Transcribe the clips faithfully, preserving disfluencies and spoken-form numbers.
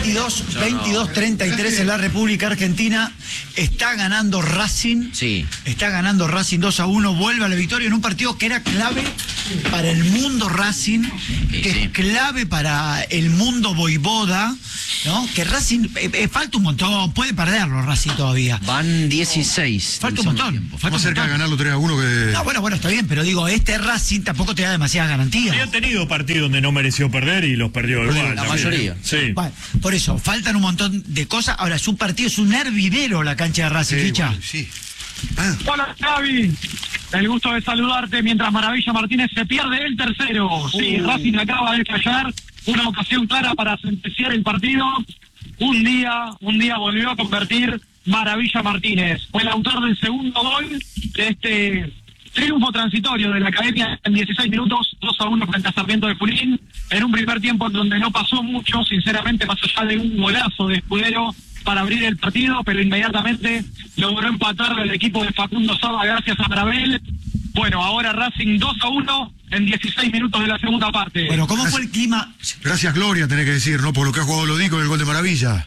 veintidós, veintidós treinta y tres en la República Argentina. Está ganando Racing. Sí. Está ganando Racing dos a uno. Vuelve a la victoria en un partido que era clave para el mundo Racing, Sí, que sí. es clave para el mundo Voivoda, ¿no? Que Racing, eh, eh, falta un montón, puede perderlo Racing todavía. Van dieciséis. Falta un montón. Falta Más un cerca de montón. ganarlo tres a uno que... No, bueno, bueno, está bien, pero digo, este Racing tampoco te da demasiadas garantías. Y ha tenido partidos donde no mereció perder y los perdió igual. La también. mayoría. Sí. Bueno, por eso, faltan un montón de cosas. Ahora, es un partido, es un hervidero la cancha de Racing, Sí, Licha. bueno, sí. Ah, Hola Xavi, el gusto de saludarte mientras Maravilla Martínez se pierde el tercero. Sí, Racing acaba de fallar, una ocasión clara para sentenciar el partido. Un día, un día volvió a convertir Maravilla Martínez. Fue el autor del segundo gol de este triunfo transitorio de la Academia en dieciséis minutos, dos a uno frente a Sarmiento de Junín, en un primer tiempo en donde no pasó mucho, sinceramente, más allá de un golazo de Escudero para abrir el partido, pero inmediatamente logró empatar el equipo de Facundo Saba gracias a Marabel. Bueno, ahora Racing dos a uno en dieciséis minutos de la segunda parte. Bueno, ¿cómo fue el clima? gracias Gloria, tenés que decir, ¿no? Por lo que ha jugado Lodico en el gol de Maravilla.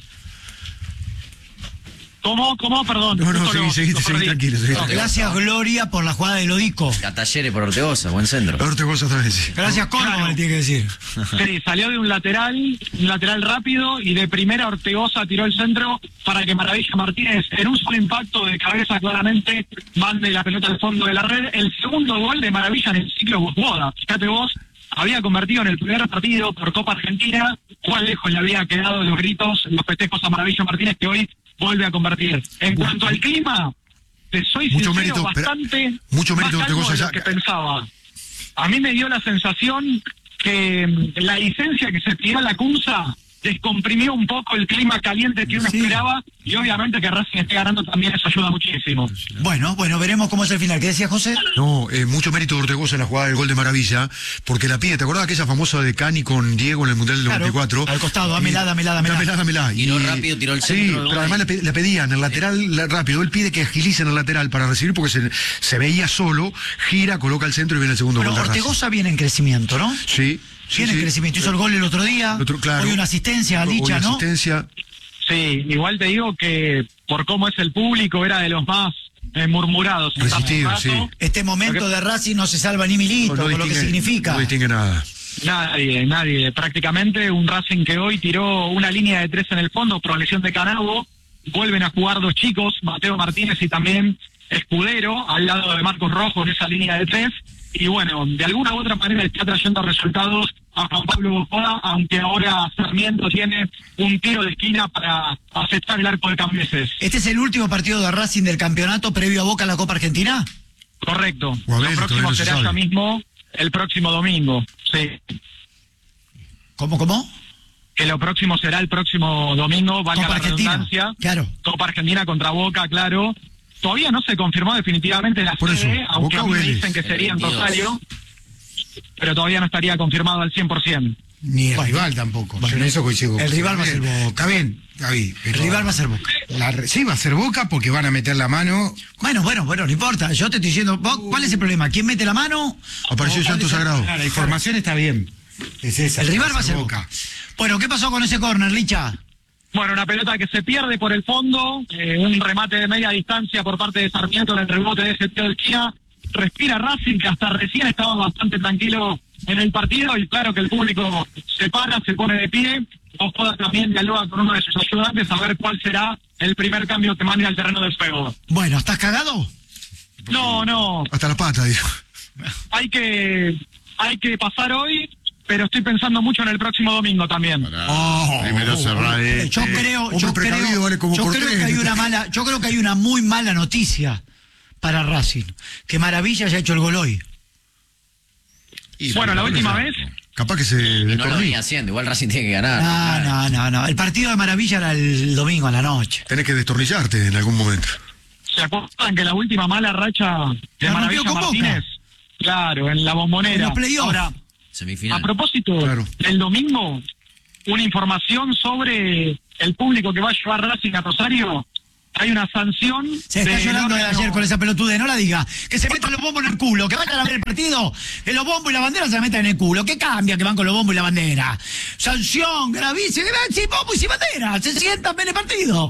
¿Cómo? ¿Cómo? Perdón. No, no, justo seguí, lo- seguí, lo seguí, perdí. tranquilo, seguí. No, gracias, Gloria, por la jugada de Lodico. La Talleres por Ortegoza, buen centro. Ahora te cosa otra vez. Gracias, Córdoba, Claro. le tiene que decir. Sí, salió de un lateral, un lateral rápido, y de primera Ortegoza tiró el centro para que Maravilla Martínez, en un solo impacto de cabeza claramente, mande la pelota al fondo de la red. El segundo gol de Maravilla en el ciclo Voivoda. Fíjate vos, había convertido en el primer partido por Copa Argentina, cuán lejos le había quedado los gritos, los festejos a Maravilla Martínez, que hoy vuelve a convertir. En cuanto al clima, te soy Mucho sincero, mérito, pero- bastante mucho mérito más de calmo Ortegoza de ya- lo que pensaba. A mí me dio la sensación que mm, la licencia que se pidió a la Cunza descomprimió un poco el clima caliente que uno Sí. esperaba, y obviamente que Racing esté ganando también eso ayuda muchísimo. Bueno, bueno, veremos cómo es el final. ¿Qué decía José? No, eh, mucho mérito de Ortegoza en la jugada del gol de Maravilla, porque la pide, ¿te acordás aquella famosa de Cani con Diego en el Mundial del Claro, noventa y cuatro? al costado, dámela, dámela, dámela. Dámela, dámela. Tiró rápido, tiró el Sí, centro, ¿no? pero además le, pe- le pedían el lateral la- rápido. Él pide que agilicen el lateral para recibir porque se, se veía solo, gira, coloca el centro y viene el segundo Bueno, gol de Racing. Ortegoza viene en crecimiento, ¿no? Sí, sí, Viene en sí. crecimiento. Hizo el gol el otro día. El otro, claro. Hoy una asistencia a Hoy Licha, ¿no? asistencia. Sí, igual te digo que por cómo es el público era de los más eh, murmurados. en Resistido, tanto rato. sí. Este momento de Racing no se salva ni Milito, No, no con lo que distingue- significa. No distingue nada. Nadie, nadie. Prácticamente un Racing que hoy tiró una línea de tres en el fondo por lesión de Canabo. Vuelven a jugar dos chicos, Mateo Martínez y también Escudero, al lado de Marcos Rojo en esa línea de tres. Y bueno, de alguna u otra manera está trayendo resultados a Juan Pablo Voivoda, aunque ahora Sarmiento tiene un tiro de esquina para aceptar el arco de Cambises. ¿Este es el último partido de Racing del campeonato previo a Boca a la Copa Argentina? Correcto. O a ver, Lo próximo todavía no se será ya sabe. mismo, el próximo domingo. Sí. ¿Cómo, cómo? Que lo próximo será el próximo domingo, valga Copa la Argentina. redundancia. Claro. Copa Argentina contra Boca, claro. Todavía no se confirmó definitivamente la Por sede, eso, aunque Boca a mí me Vélez. dicen que sería en veintidós. Rosario, pero todavía no estaría confirmado al cien por ciento. Ni el Bueno. rival tampoco. Bueno. Yo en eso coincido. El rival va a Está ser bien, Boca. Está bien, Gaby. El pero rival va a ser Boca. la re- sí, va a ser Boca porque van a meter la mano. Bueno, bueno, bueno, no importa. Yo te estoy diciendo, ¿vos, ¿cuál es el problema? ¿Quién mete la mano? Apareció ¿O el Santo cuál es el- Sagrado. Ah, la información está bien. Es esa. El rival va a ser Boca. Bueno, ¿qué pasó con ese córner, Licha? Bueno, una pelota que se pierde por el fondo, eh, un remate de media distancia por parte de Sarmiento en el rebote de ese tiro de esquina. Respira Racing, que hasta recién estaba bastante tranquilo en el partido, y claro que el público se para, se pone de pie. Voivoda también dialoga con uno de sus ayudantes a ver cuál será el primer cambio que mande al terreno del juego. Bueno, ¿estás cagado? No, no, Hasta la pata, dijo. hay que hay que pasar hoy, pero estoy pensando mucho en el próximo domingo también. Oh, Primero cerrar Eh, este. Yo creo, hombre yo precavido creo, vale como yo Cortés. creo que hay una mala, yo creo que hay una muy mala noticia para Racing, que Maravilla haya hecho el gol hoy. Y Bueno, la última vez, Capaz que se Y no lo destornilla. venía haciendo, igual Racing tiene que ganar. No, no, no, no. El partido de Maravilla era el domingo a la noche. Tenés que destornillarte en algún momento. ¿se acuerdan que la última mala racha de La Maravilla rompió con Martínez? Claro, en la Bombonera. En los playoffs. Ahora, Semifinal. a propósito, Claro. el domingo, una información sobre el público que va a llevar Racing a Rosario. hay una sanción. Se está del llorando de órgano- ayer con esa pelotude, no la diga. Que se metan los bombos en el culo, que vayan a ver el partido, que los bombos y la bandera se la metan en el culo. ¿Qué cambia que van con los bombos y la bandera? Sanción, gravísima, sin bombo y sin bandera. Se sientan en el partido.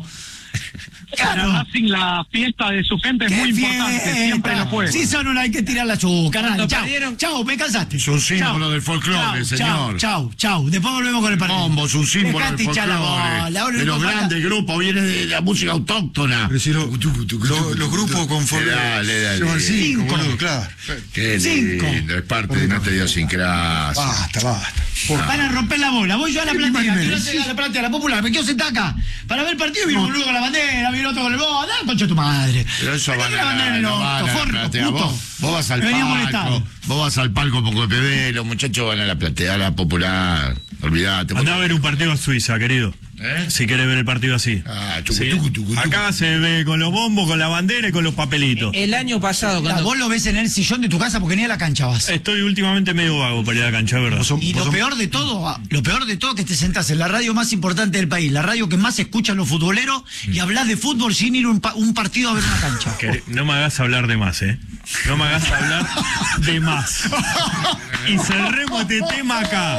Para Claro. Racing la fiesta de su gente es Qué muy importante, fiesta. siempre lo fue. Sí, son una, hay que tirar la azúcar. Dale, Cuando chau, perdieron- chau, me cansaste. Es un símbolo Chau, del folclore, chau, señor. Chau, chau, chau. Después volvemos con el partido. Bombo es un símbolo Dejate del hinchar la folclore. bola, ahora De no los falta- grandes grupos, viene de la música autóctona. Pero si lo- lo- los grupos con folclore Dale, dale. llevan cinco, Cinco. boludo, claro. Qué Cinco. lindo, es parte de nuestra idiosincrasia. Basta, basta. Van a romper la bola. Voy yo a la platea. imaginé? Quiero hacer a la platea, la popular. Me quiero sentar acá. Para ver el partido, viene un boludo con la bandera, viene otro con el bola. Dale, concha de tu madre. Pero eso Metele van la a bandera en el no van a orto, la forro, platea. puto. Vos, vos vas al Me venía molestado. palco, vos vas al palco porque P B, los muchachos van a la platea, a la popular. Olvídate. Andá a ver un partido a Suiza, querido. ¿Eh? Si querés ver el partido así. Ah, chucu, Sí. tucu, tucu, tucu. Acá se ve con los bombos, con la bandera y con los papelitos. El año pasado, Ah, cuando Vos lo ves en el sillón de tu casa porque ni a la cancha vas. Estoy últimamente medio vago para ir a la cancha, ¿verdad? Vos sos- Y vos lo sos- peor de todo, ah, lo peor de todo es que te sentás en la radio más importante del país, la radio que más escuchan los futboleros y hablas de fútbol sin ir a un, pa- un partido a ver una cancha. Que no me hagas hablar de más, ¿eh? No me hagas hablar de más. Y cerremos este tema acá.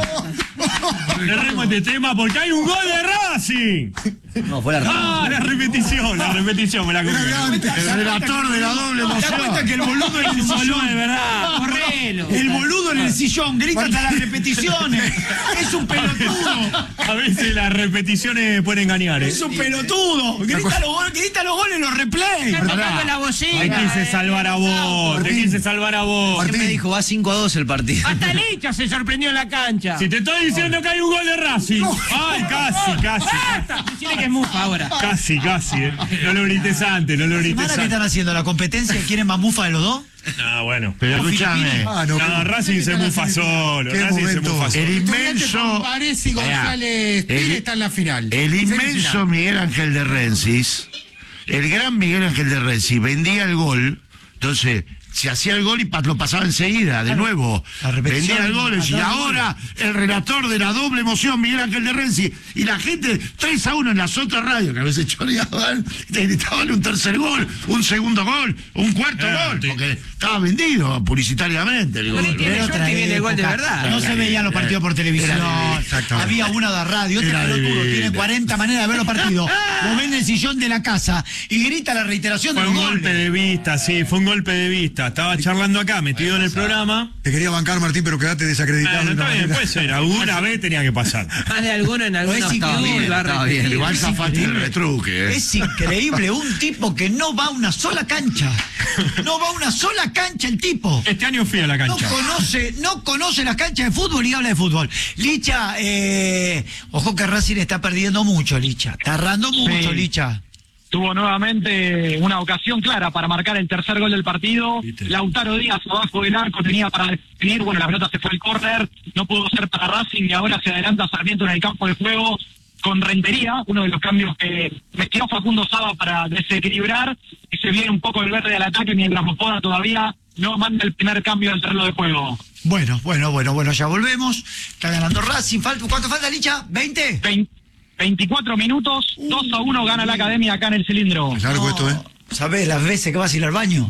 Cerremos este tema porque hay un gol de Racing. No, fue la Ah, la repetición, la repetición me la comí. El relator de la doble ¿Te das cuenta emoción. que el boludo en el sillón, de verdad. correlo. el boludo en el sillón grita hasta las repeticiones? Es un pelotudo. A veces las repeticiones pueden engañar, ¿eh? Es un pelotudo. Grita los goles, grita los goles en los replays. Está tocando la bocina. Te quise salvar a vos, te quise salvar a vos. ¿Quién me dijo? Va cinco a dos el partido. Hasta Licha se sorprendió en la cancha. Si te estoy diciendo que hay un gol de Racing. Ay, casi, casi. ¡Basta! Decirle que es mufa ahora. Casi, casi, ¿eh? No lo grites antes, no lo grites ¿Semana que antes. están haciendo? ¿La competencia? ¿Quieren más mufa de los dos? Ah, bueno. Pero escúchame, Ah, no, No, qué- Racing se mufa solo. Qué Racing se momento. mufa solo. el Estudiante inmenso, con Varese y González el- Pires está en la final. el inmenso Miguel Ángel de Rensis, el gran Miguel Ángel de Rensis, vendía el gol, entonces se hacía el gol y pa- lo pasaba enseguida, de nuevo. La repetición, Vendía el gol y atrás del ahora el relator de la doble emoción, Miguel Ángel de Rensis, y la gente tres a uno en las otras radios, que a veces choreaban, te gritaban un tercer gol, un segundo gol, un cuarto Ah, gol, sí. porque estaba vendido publicitariamente el No gol. le tiene Era suerte otra y viene el gol de época. verdad. No se veían los partidos por televisión. exactamente. Había una de radio. Este Era pelotudo divino. tiene cuarenta maneras de ver los partidos. Lo ven en el sillón de la casa y grita la reiteración de Fue los un golpe goles. de vista, sí, fue un golpe de vista. Estaba charlando acá, metido en el programa. Te quería bancar, Martín, pero quedaste desacreditado. Bueno, de una está bien, manera. puede ser. Alguna vez tenía que pasar. Más de alguno en algunos Es estaba increíble, bien, va a estaba bien. repetir. Igual zafaste el retruque, ¿eh? Es increíble, un tipo que no va a una sola cancha. No va a una sola cancha el tipo. Este año fui a la No cancha. conoce, no conoce las canchas de fútbol y habla de fútbol. Licha, eh, ojo que Racing está perdiendo mucho, Licha. Está errando mucho, Sí. Licha. Tuvo nuevamente una ocasión clara para marcar el tercer gol del partido. ¿Viste? Lautaro Díaz abajo del arco tenía para definir. Bueno, la pelota se fue al córner. No pudo ser para Racing y ahora se adelanta Sarmiento en el campo de juego con Rentería, uno de los cambios que metió Facundo Saba para desequilibrar. Y se viene un poco el verde al ataque mientras Mopoda todavía no manda el primer cambio del terreno de juego. Bueno, bueno, bueno, bueno, ya volvemos. Está ganando Racing. Falta- ¿Cuánto falta, Licha? ¿veinte? Vein- veinticuatro minutos, dos a uno gana la Academia acá en el cilindro. Es largo esto, ¿eh? ¿Sabés las veces que vas a ir al baño?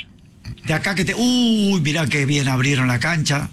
De acá que te... Uy, mirá que bien abrieron la cancha.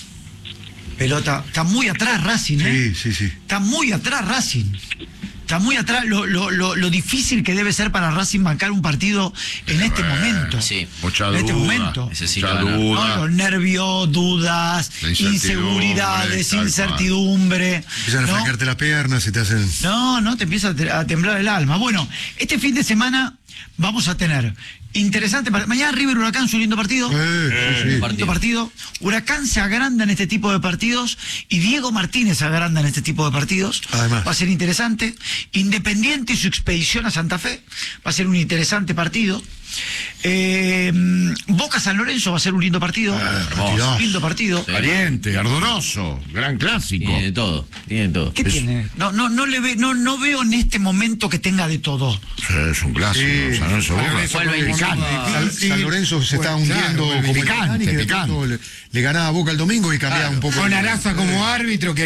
Pelota. Está muy atrás Racing, ¿eh? Sí, sí, sí. Está muy atrás Racing. Está muy atrás lo, lo, lo, lo difícil que debe ser para Racing marcar un partido en este momento. Sí. Mucha En este duda, momento. Ese sí mucha lo gana. duda. No, los nervios, dudas, La incertidumbre, inseguridades, tal cual. incertidumbre. Empiezan a ¿no? francarte las piernas y te hacen... No, no, te empieza a te- a temblar el alma. Bueno, este fin de semana vamos a tener interesante. par- Mañana River Huracán, su lindo partido. Eh, sí, sí. Lindo partido. Huracán se agranda en este tipo de partidos y Diego Martínez se agranda en este tipo de partidos. Además. Va a ser interesante. Independiente y su expedición a Santa Fe va a ser un interesante partido. Eh, Boca San Lorenzo va a ser un lindo partido. partidazo. Lindo partido. Sí. Valiente, ardoroso, gran clásico. Tiene de todo, tiene de todo. ¿Qué tiene? No, no, no le ve, no, no veo en este momento que tenga de todo. Sí, es un clásico. Sí. San Lorenzo Boca. San Lorenzo Fue el con- veinticinco. San, San Lorenzo se está Bueno, hundiendo claro, como el picante, Titanic, y de picante. pronto le, le ganaba a Boca el domingo y cambiaba un poco. Con el- Araza como árbitro que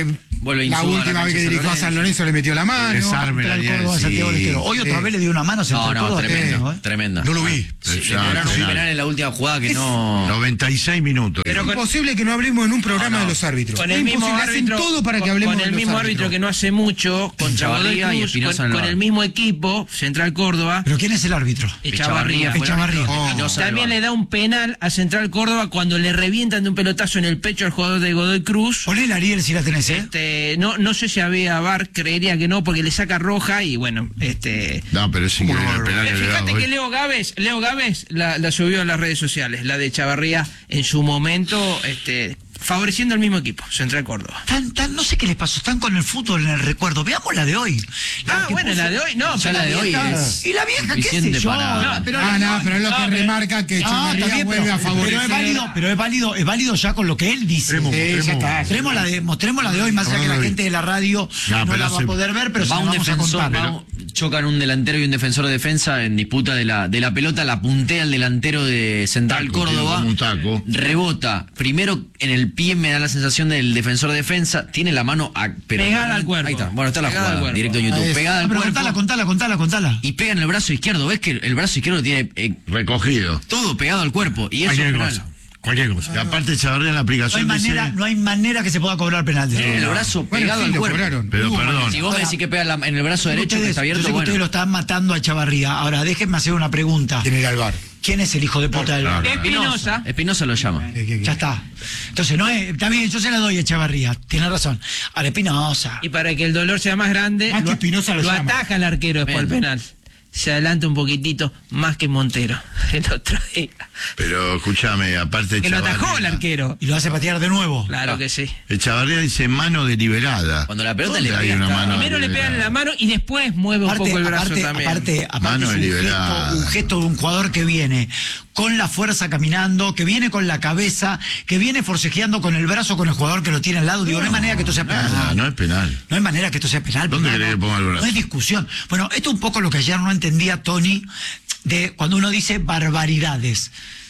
Vuelve La Insúa a la última vez cancha que de dirigió a San Lorenzo le metió la mano. Desarme Contra la el línea, Córdoba, sí. Santiago del Estero. Hoy otra Sí. vez le dio una mano hacia No, el no, Córdoba. tremendo, ¿eh? tremenda. No lo vi. Sí, Ya, le pegaron un penal. penal en la última jugada que no... noventa y seis minutos. Es imposible que no hablemos en un programa No, no. de los árbitros. Con Es el mismo imposible, árbitro, hacen todo para que con- hablemos con de el los mismo árbitros. árbitro que no hace mucho, con Chavarría Godoy y Cruz, Espinosa con, en el con bar. el mismo equipo, Central Córdoba, ¿Pero quién es el árbitro? Echavarría. fue el Echavarría. árbitro, Oh. Espinosa en el También bar. le da un penal a Central Córdoba cuando le revientan de un pelotazo en el pecho al jugador de Godoy Cruz. Ponle el Ariel si la tenés, ¿eh? Este, no, no sé si había V A R, creería que no, porque le saca roja y bueno, este. No, pero es increíble el penal que le da Fíjate hoy. que Leo Gávez, Leo Gávez la, la subió a las redes sociales, la de Chavarría en su momento, este, favoreciendo al mismo equipo, Central Córdoba. Tan, tan, no sé qué les pasó, están con el fútbol en el recuerdo. Veamos la de hoy. Ah, que bueno, puso- la de hoy, no, Ya pero la de hoy vieja- es Y la vieja, qué sé suficiente yo. para... No, pero Ah, no, pero es lo que no, pero- remarca que Ah, Echevarría está bien, vuelve pero, a pero favorecer. es válido, pero es válido, es válido ya con lo que él dice. Mostremos, Sí, ya mostremos. está. Mostremos la de, mostremos la de hoy, más allá que la Hoy. gente de la radio No, no, pero la va se- a poder ver, pero se va la un vamos a defensor, contar. va un- chocan un delantero y un defensor de defensa en disputa de la, de la pelota, la puntea el delantero de Central Taco, tiene Córdoba, como un taco. rebota, primero en el pie me da la sensación del defensor de defensa, tiene la mano a- pero- Pegada al cuerpo. Ahí está, bueno, está la Pegada al jugada, cuerpo. directo en YouTube, Ah, es- pegada al pero cuerpo contala, contala, contala, contala. y pega en el brazo izquierdo, ves que el brazo izquierdo tiene eh, Recogido. todo pegado al cuerpo y eso es Cualquier penal. cosa. Cualquier cosa. Y aparte Chavarría en la No hay aplicación manera, dice... no hay manera que se pueda cobrar penal de En el eso. brazo Bueno, pegado sí, al lo cuerpo. cobraron. Pero Hubo perdón. Si vos me decís que pega la- en el brazo derecho que Ustedes- está abierto, yo sé que bueno. ustedes lo están matando a Chavarría. Ahora, déjenme hacer una pregunta. ¿Quién era el V A R? ¿Quién es el hijo de puta del Claro. Espinosa. Espinosa lo llama. Eh, ¿qué- qué? Ya está. Entonces, no es, está bien, yo se la doy a Echavarría, tiene razón. Ahora, Espinosa. Y para que el dolor sea más grande, Más que lo, Espinosa lo lo llama. ataja el arquero después del Bien. penal. Se adelanta un poquitito más que Montero el otro día. Pero escúchame, aparte Que lo atajó el Chavarría... arquero. Y lo hace patear de nuevo. Claro que sí. Chavarría dice mano deliberada. Cuando la pelota ¿Dónde le hay pega, una está- mano Primero le pegan en la deliberada? mano y después mueve un Aparte, poco el brazo aparte, también. aparte, aparte Mano es un gesto, deliberada. un gesto de un jugador que viene con la fuerza caminando, que viene con la cabeza, que viene forcejeando con el brazo con el jugador que lo tiene al lado. Digo, no hay manera que esto sea penal. Nada, no es penal. No hay manera que esto sea penal. ¿Dónde penal, querés no. que ponga el brazo? No hay discusión. Bueno, esto es un poco lo que ayer no entendía Tony, de cuando uno dice barbaridades.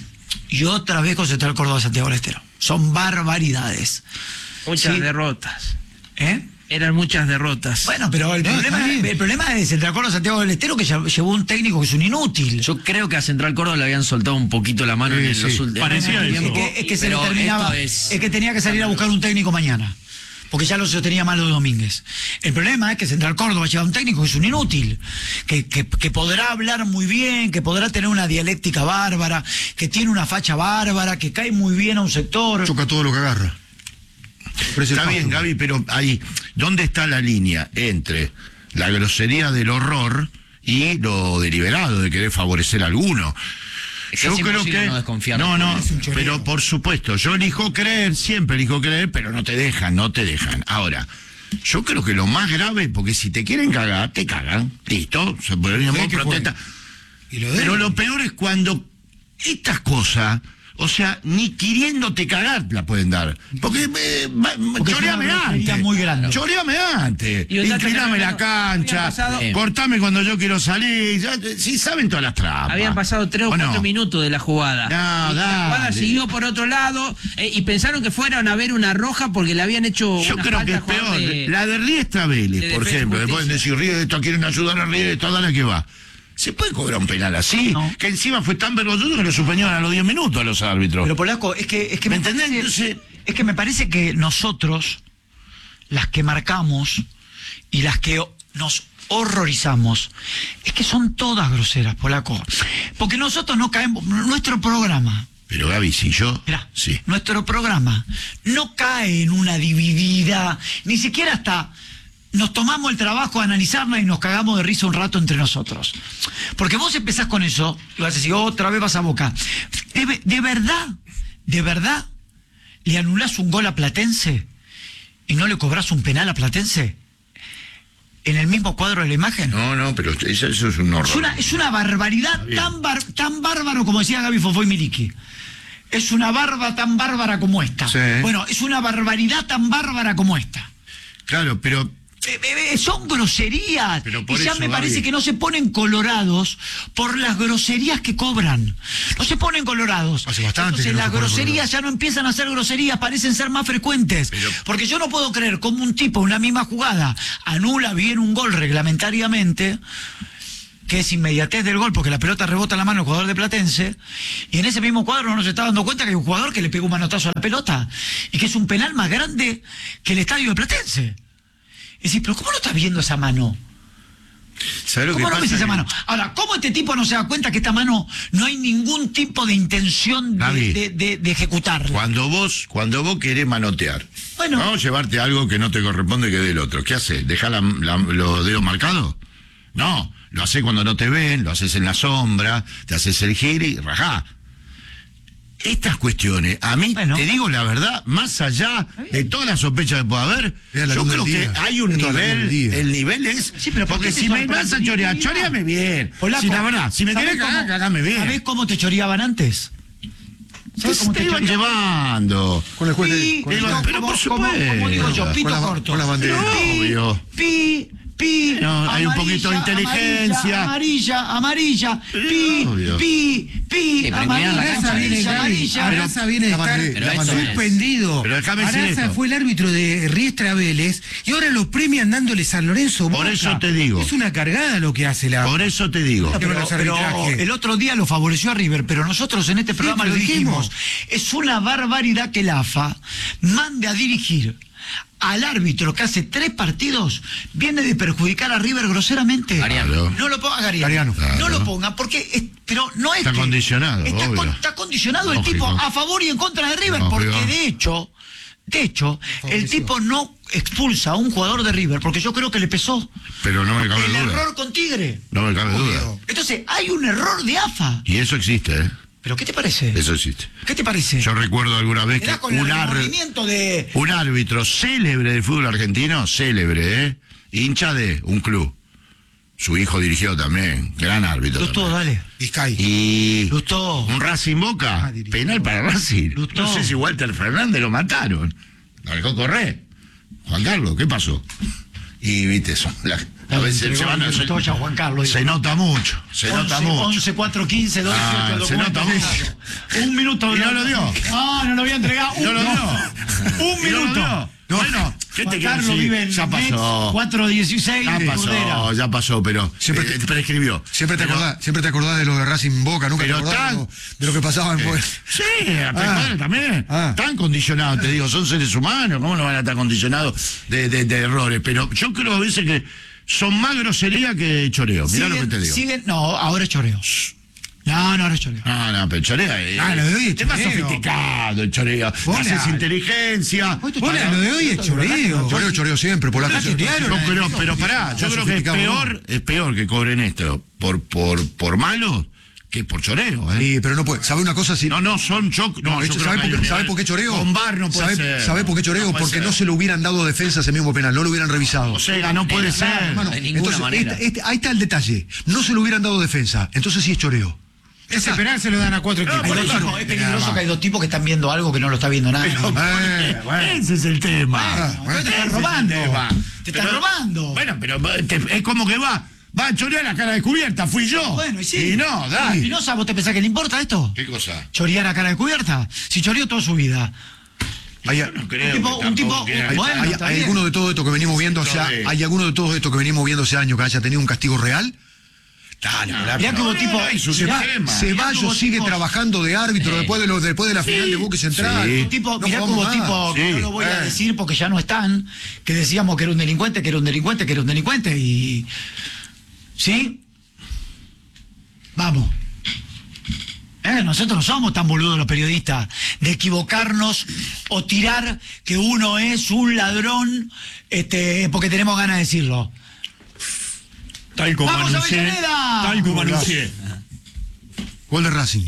Y otra vez con Central Córdoba Santiago del Estero. Son barbaridades. Muchas Sí. derrotas. ¿Eh? Eran muchas derrotas. Bueno, pero el No, problema, está bien. el problema de Central Córdoba Santiago del Estero que lle- llevó un técnico que es un inútil. Yo creo que a Central Córdoba le habían soltado un poquito la mano Sí, en los sí. últimos Parecía es eso. que, es que se le Pero terminaba. esto es- Es que tenía que salir a buscar un técnico mañana. Porque ya lo sostenía Malo Domínguez. El problema es que Central Córdoba lleva un técnico que es un inútil, que, que, que podrá hablar muy bien, que podrá tener una dialéctica bárbara, que tiene una facha bárbara, que cae muy bien a un sector. Choca todo lo que agarra. Parece el Está bien, pasto. Gaby, pero ahí, ¿dónde está la línea entre la grosería del horror y lo deliberado de querer favorecer a alguno? Es que es imposible no desconfiar. No, no, Es un choreo. pero por supuesto, yo elijo creer, siempre elijo creer, pero no te dejan, no te dejan. Ahora, yo creo que lo más grave, porque si te quieren cagar, te cagan, listo, se ponen Sí, que protesta. Y lo de Pero él. lo peor es cuando estas cosas, o sea, ni queriéndote cagar la pueden dar. Porque, eh, va- Porque es choreame una grosería antes. muy grande. Choreame antes. Y un dato Incliname que no- la no- cancha. había pasado- Cortame cuando yo quiero salir. Ya, sí, saben todas las trampas. Habían pasado tres o ¿O no? cuatro minutos de la jugada. No, Y la dale. jugada siguió por otro lado eh, y pensaron que fueran a ver una roja porque le habían hecho Yo una creo falta que es al jugador peor. de- La de Riestra Vélez, de por Defensa y ejemplo. Le pueden Justicia. decir, Riestra, quieren ayudar a Riestra, dale que va. ¿Se puede cobrar un penal así? No. Que encima fue tan vergonzoso que lo suspendieron a los diez minutos a los árbitros. Pero Polaco, es que, es que ¿Me entendés? parece- Entonces- es que me parece que nosotros, las que marcamos y las que o- nos horrorizamos, es que son todas groseras, Polaco. Porque nosotros no caemos, nuestro programa, Pero Gaby, si yo... mirá, Sí. nuestro programa no cae en una dividida, ni siquiera hasta nos tomamos el trabajo de analizarla y nos cagamos de risa un rato entre nosotros. Porque vos empezás con eso y vas a decir, otra vez vas a Boca. De, ve- de verdad, de verdad, ¿le anulás un gol a Platense y no le cobrás un penal a Platense? ¿En el mismo cuadro de la imagen? No, no, pero eso, eso es un horror. Es una, es una barbaridad tan, bar- tan bárbaro como decía Gaby Fofoy Miliki. Es una barba tan bárbara como esta. Sí. Bueno, es una barbaridad tan bárbara como esta. Claro, pero Eh, eh, son groserías. Pero por y ya eso, me parece Gaby. que no se ponen colorados por las groserías que cobran. No se ponen colorados. Hace bastante Entonces que no las se ponen groserías ya no empiezan a ser groserías, parecen ser más frecuentes. Pero- Porque yo no puedo creer cómo un tipo, una misma jugada, anula bien un gol reglamentariamente, que es inmediatez del gol, porque la pelota rebota en la mano del jugador de Platense, y en ese mismo cuadro no se está dando cuenta que hay un jugador que le pegó un manotazo a la pelota, y que es un penal más grande que el estadio de Platense. Es decir, pero ¿cómo no estás viendo esa mano? ¿Sabes lo que ¿Cómo no pasa? ves esa Que- mano? Ahora, ¿cómo este tipo no se da cuenta que esta mano no hay ningún tipo de intención de, Gaby, de, de, de ejecutarla? Cuando vos, cuando vos querés manotear, Bueno. vamos a llevarte algo que no te corresponde que del otro. ¿Qué haces? ¿Dejás la- la- los dedos marcados? No, lo haces cuando no te ven, lo haces en la sombra, te haces el giro y rajá. Estas cuestiones, a mí, Bueno. te digo la verdad, más allá de todas las sospechas que pueda haber, Es la yo luz creo del que día. hay un Es toda la luz nivel, del día. el nivel es... Sí, pero ¿por porque qué te si me sorprende? vas a chorear, choreame bien. Polaco, Si la verdad, si me ¿sabés querés cómo- cagar, cagame bien. ¿Sabés cómo te choreaban antes? ¿Sabés cómo te te iban choreaban? llevando. Con el juez de- Pi, con el- pi, pero como- por como- supuesto. como digo yo, Con pito la- corto. con la bandera. Pi, Obvio. pi, pi, No, hay un amarilla, poquito de inteligencia. Amarilla, amarilla, pi, Obvio. pi, pi, pero amarilla, mirá la Araza cancha, viene, amarilla, Gaby, amarilla. Araza viene de La estar bandera, Pero eso es. suspendido. Pero déjame decir Araza esto. fue el árbitro de Riestra Vélez y ahora lo premian dándole San Lorenzo Por Boca. eso te digo. Es una cargada lo que hace la... Por eso te digo. Pero Pero, los pero arbitrajes. el otro día lo favoreció a River, pero nosotros en este programa pero lo dijimos. dijimos. Es una barbaridad que el A F A mande a dirigir al árbitro que hace tres partidos, viene de perjudicar a River groseramente. Gariano. No lo ponga Gariano. Gariano. No Claro. lo ponga, porque es- pero no es Está que- condicionado, Está, obvio. con- está condicionado el Lógico. tipo a favor y en contra de River, Lógico. porque de hecho, de hecho, el tipo no expulsa a un jugador de River, porque yo creo que le pesó Pero no me cabe el duda. error con Tigre. No me cabe Obvio. duda. Entonces, hay un error de A F A. Y eso existe, ¿eh? ¿Pero qué te parece? Eso existe. ¿Qué te parece? Yo recuerdo alguna vez Te que da con el un, ar- remordimiento de... un árbitro célebre del fútbol argentino, célebre, ¿eh? Hincha de un club. Su hijo dirigió también, gran árbitro. Lustó, también. dale. Vizcay. Y Lustó. un Racing Boca, Ah, dirigió. penal para Racing. Lustó. No sé si Walter Fernández lo mataron. Lo dejó correr. Juan Carlos, ¿qué pasó? Y viste eso. la- a veces Entregó se van a. el Lustó ya a Juan Carlos, Se dijo. nota mucho, se nota mucho. once, cuatro, quince, doce, Ah, ocho, se nota documento. mucho. Un minuto. ¿Y no lo dio? No, no lo voy a entregar. Un, ¿No lo dio? un ¿Y no lo minuto. dio? Bueno, ¿qué te Juan quiero Carlos decir? vive en Ya Metz, pasó. cuatro dieciséis. Ya pasó, ya pasó, pero Siempre eh, te- prescribió. Siempre te, Pero- acordás, siempre te acordás de lo de Racing Boca, nunca Pero te acordás tan- de, lo, de lo que pasaba en Eh, Boca. sí, a Pescuadra también. Ah. Tan condicionados, te digo, son seres humanos, ¿cómo no van a estar condicionados de, de- de errores? Pero yo creo a veces que son más grosería que choreo. Mirá lo que te digo. Siguen, no, ahora es choreo. No, no, ahora es choreo. No, no, pero choreo es, Ah, lo de hoy es es más choreo. sofisticado el choreo. Vos Haces le- inteligencia. Hola, lo de hoy es choreo. Choreo, choreo siempre, por la Yo creo, pero pará, yo creo que es peor, es peor que cobren esto por por por malo que por choreo, ¿eh? Sí, pero no puede. ¿Sabe una cosa? Si No, no, son choc. No, No, yo esto- creo ¿sabe, que hay por, un ¿sabe nivel- por qué choreo? Con VAR no puede ¿Sabe, ser. ¿Sabe por qué choreo? No puede Porque ser. no se lo hubieran dado defensa a ese mismo penal, no lo hubieran revisado. O sea, no puede ser. Hermano, de ninguna entonces, manera. este- este- ahí está el detalle. No se lo hubieran dado defensa, entonces sí es choreo. Ese penal se lo dan a cuatro Hay dos tipos, es peligroso que hay dos tipos que están viendo algo que no lo está viendo nadie. Eh, bueno. Ese es el tema. Ah, bueno. te están Ese es el robando. tema. Te están Pero- robando. Bueno, pero te- es como que va, va a chorear la cara descubierta, fui yo. Bueno, y sí. Y no, dale. ¿Y no sabes, vos te pensás que le importa esto? ¿Qué cosa? ¿Chorear a cara descubierta? Si choreó toda su vida. Hay, Yo no creo Un tipo- que un tipo- tampoco quiera- hay- bueno, hay- está hay bien. alguno de todo esto que venimos viendo, o sea, Sí. hay alguno de todo esto que venimos viendo ese año que haya tenido un castigo real. Dale, No, mirá, Mirá que hubo no, tipo. no, hay su mirá- sistema. Ceballos hubo sigue tipos- trabajando de árbitro después de lo, después de la final de Boca y Central. Sí. Un tipo, No mirá que jugamos hubo más. tipo, que Sí. no lo voy a Eh. decir porque ya no están, que decíamos que era un delincuente, que era un delincuente, que era un delincuente y. ¿Sí? Vamos. Eh, nosotros no somos tan boludos los periodistas de equivocarnos o tirar que uno es un ladrón este, porque tenemos ganas de decirlo. Tal como ¡Vamos, anuncié. Avellaneda! Tal como anuncié. Gol de Racing.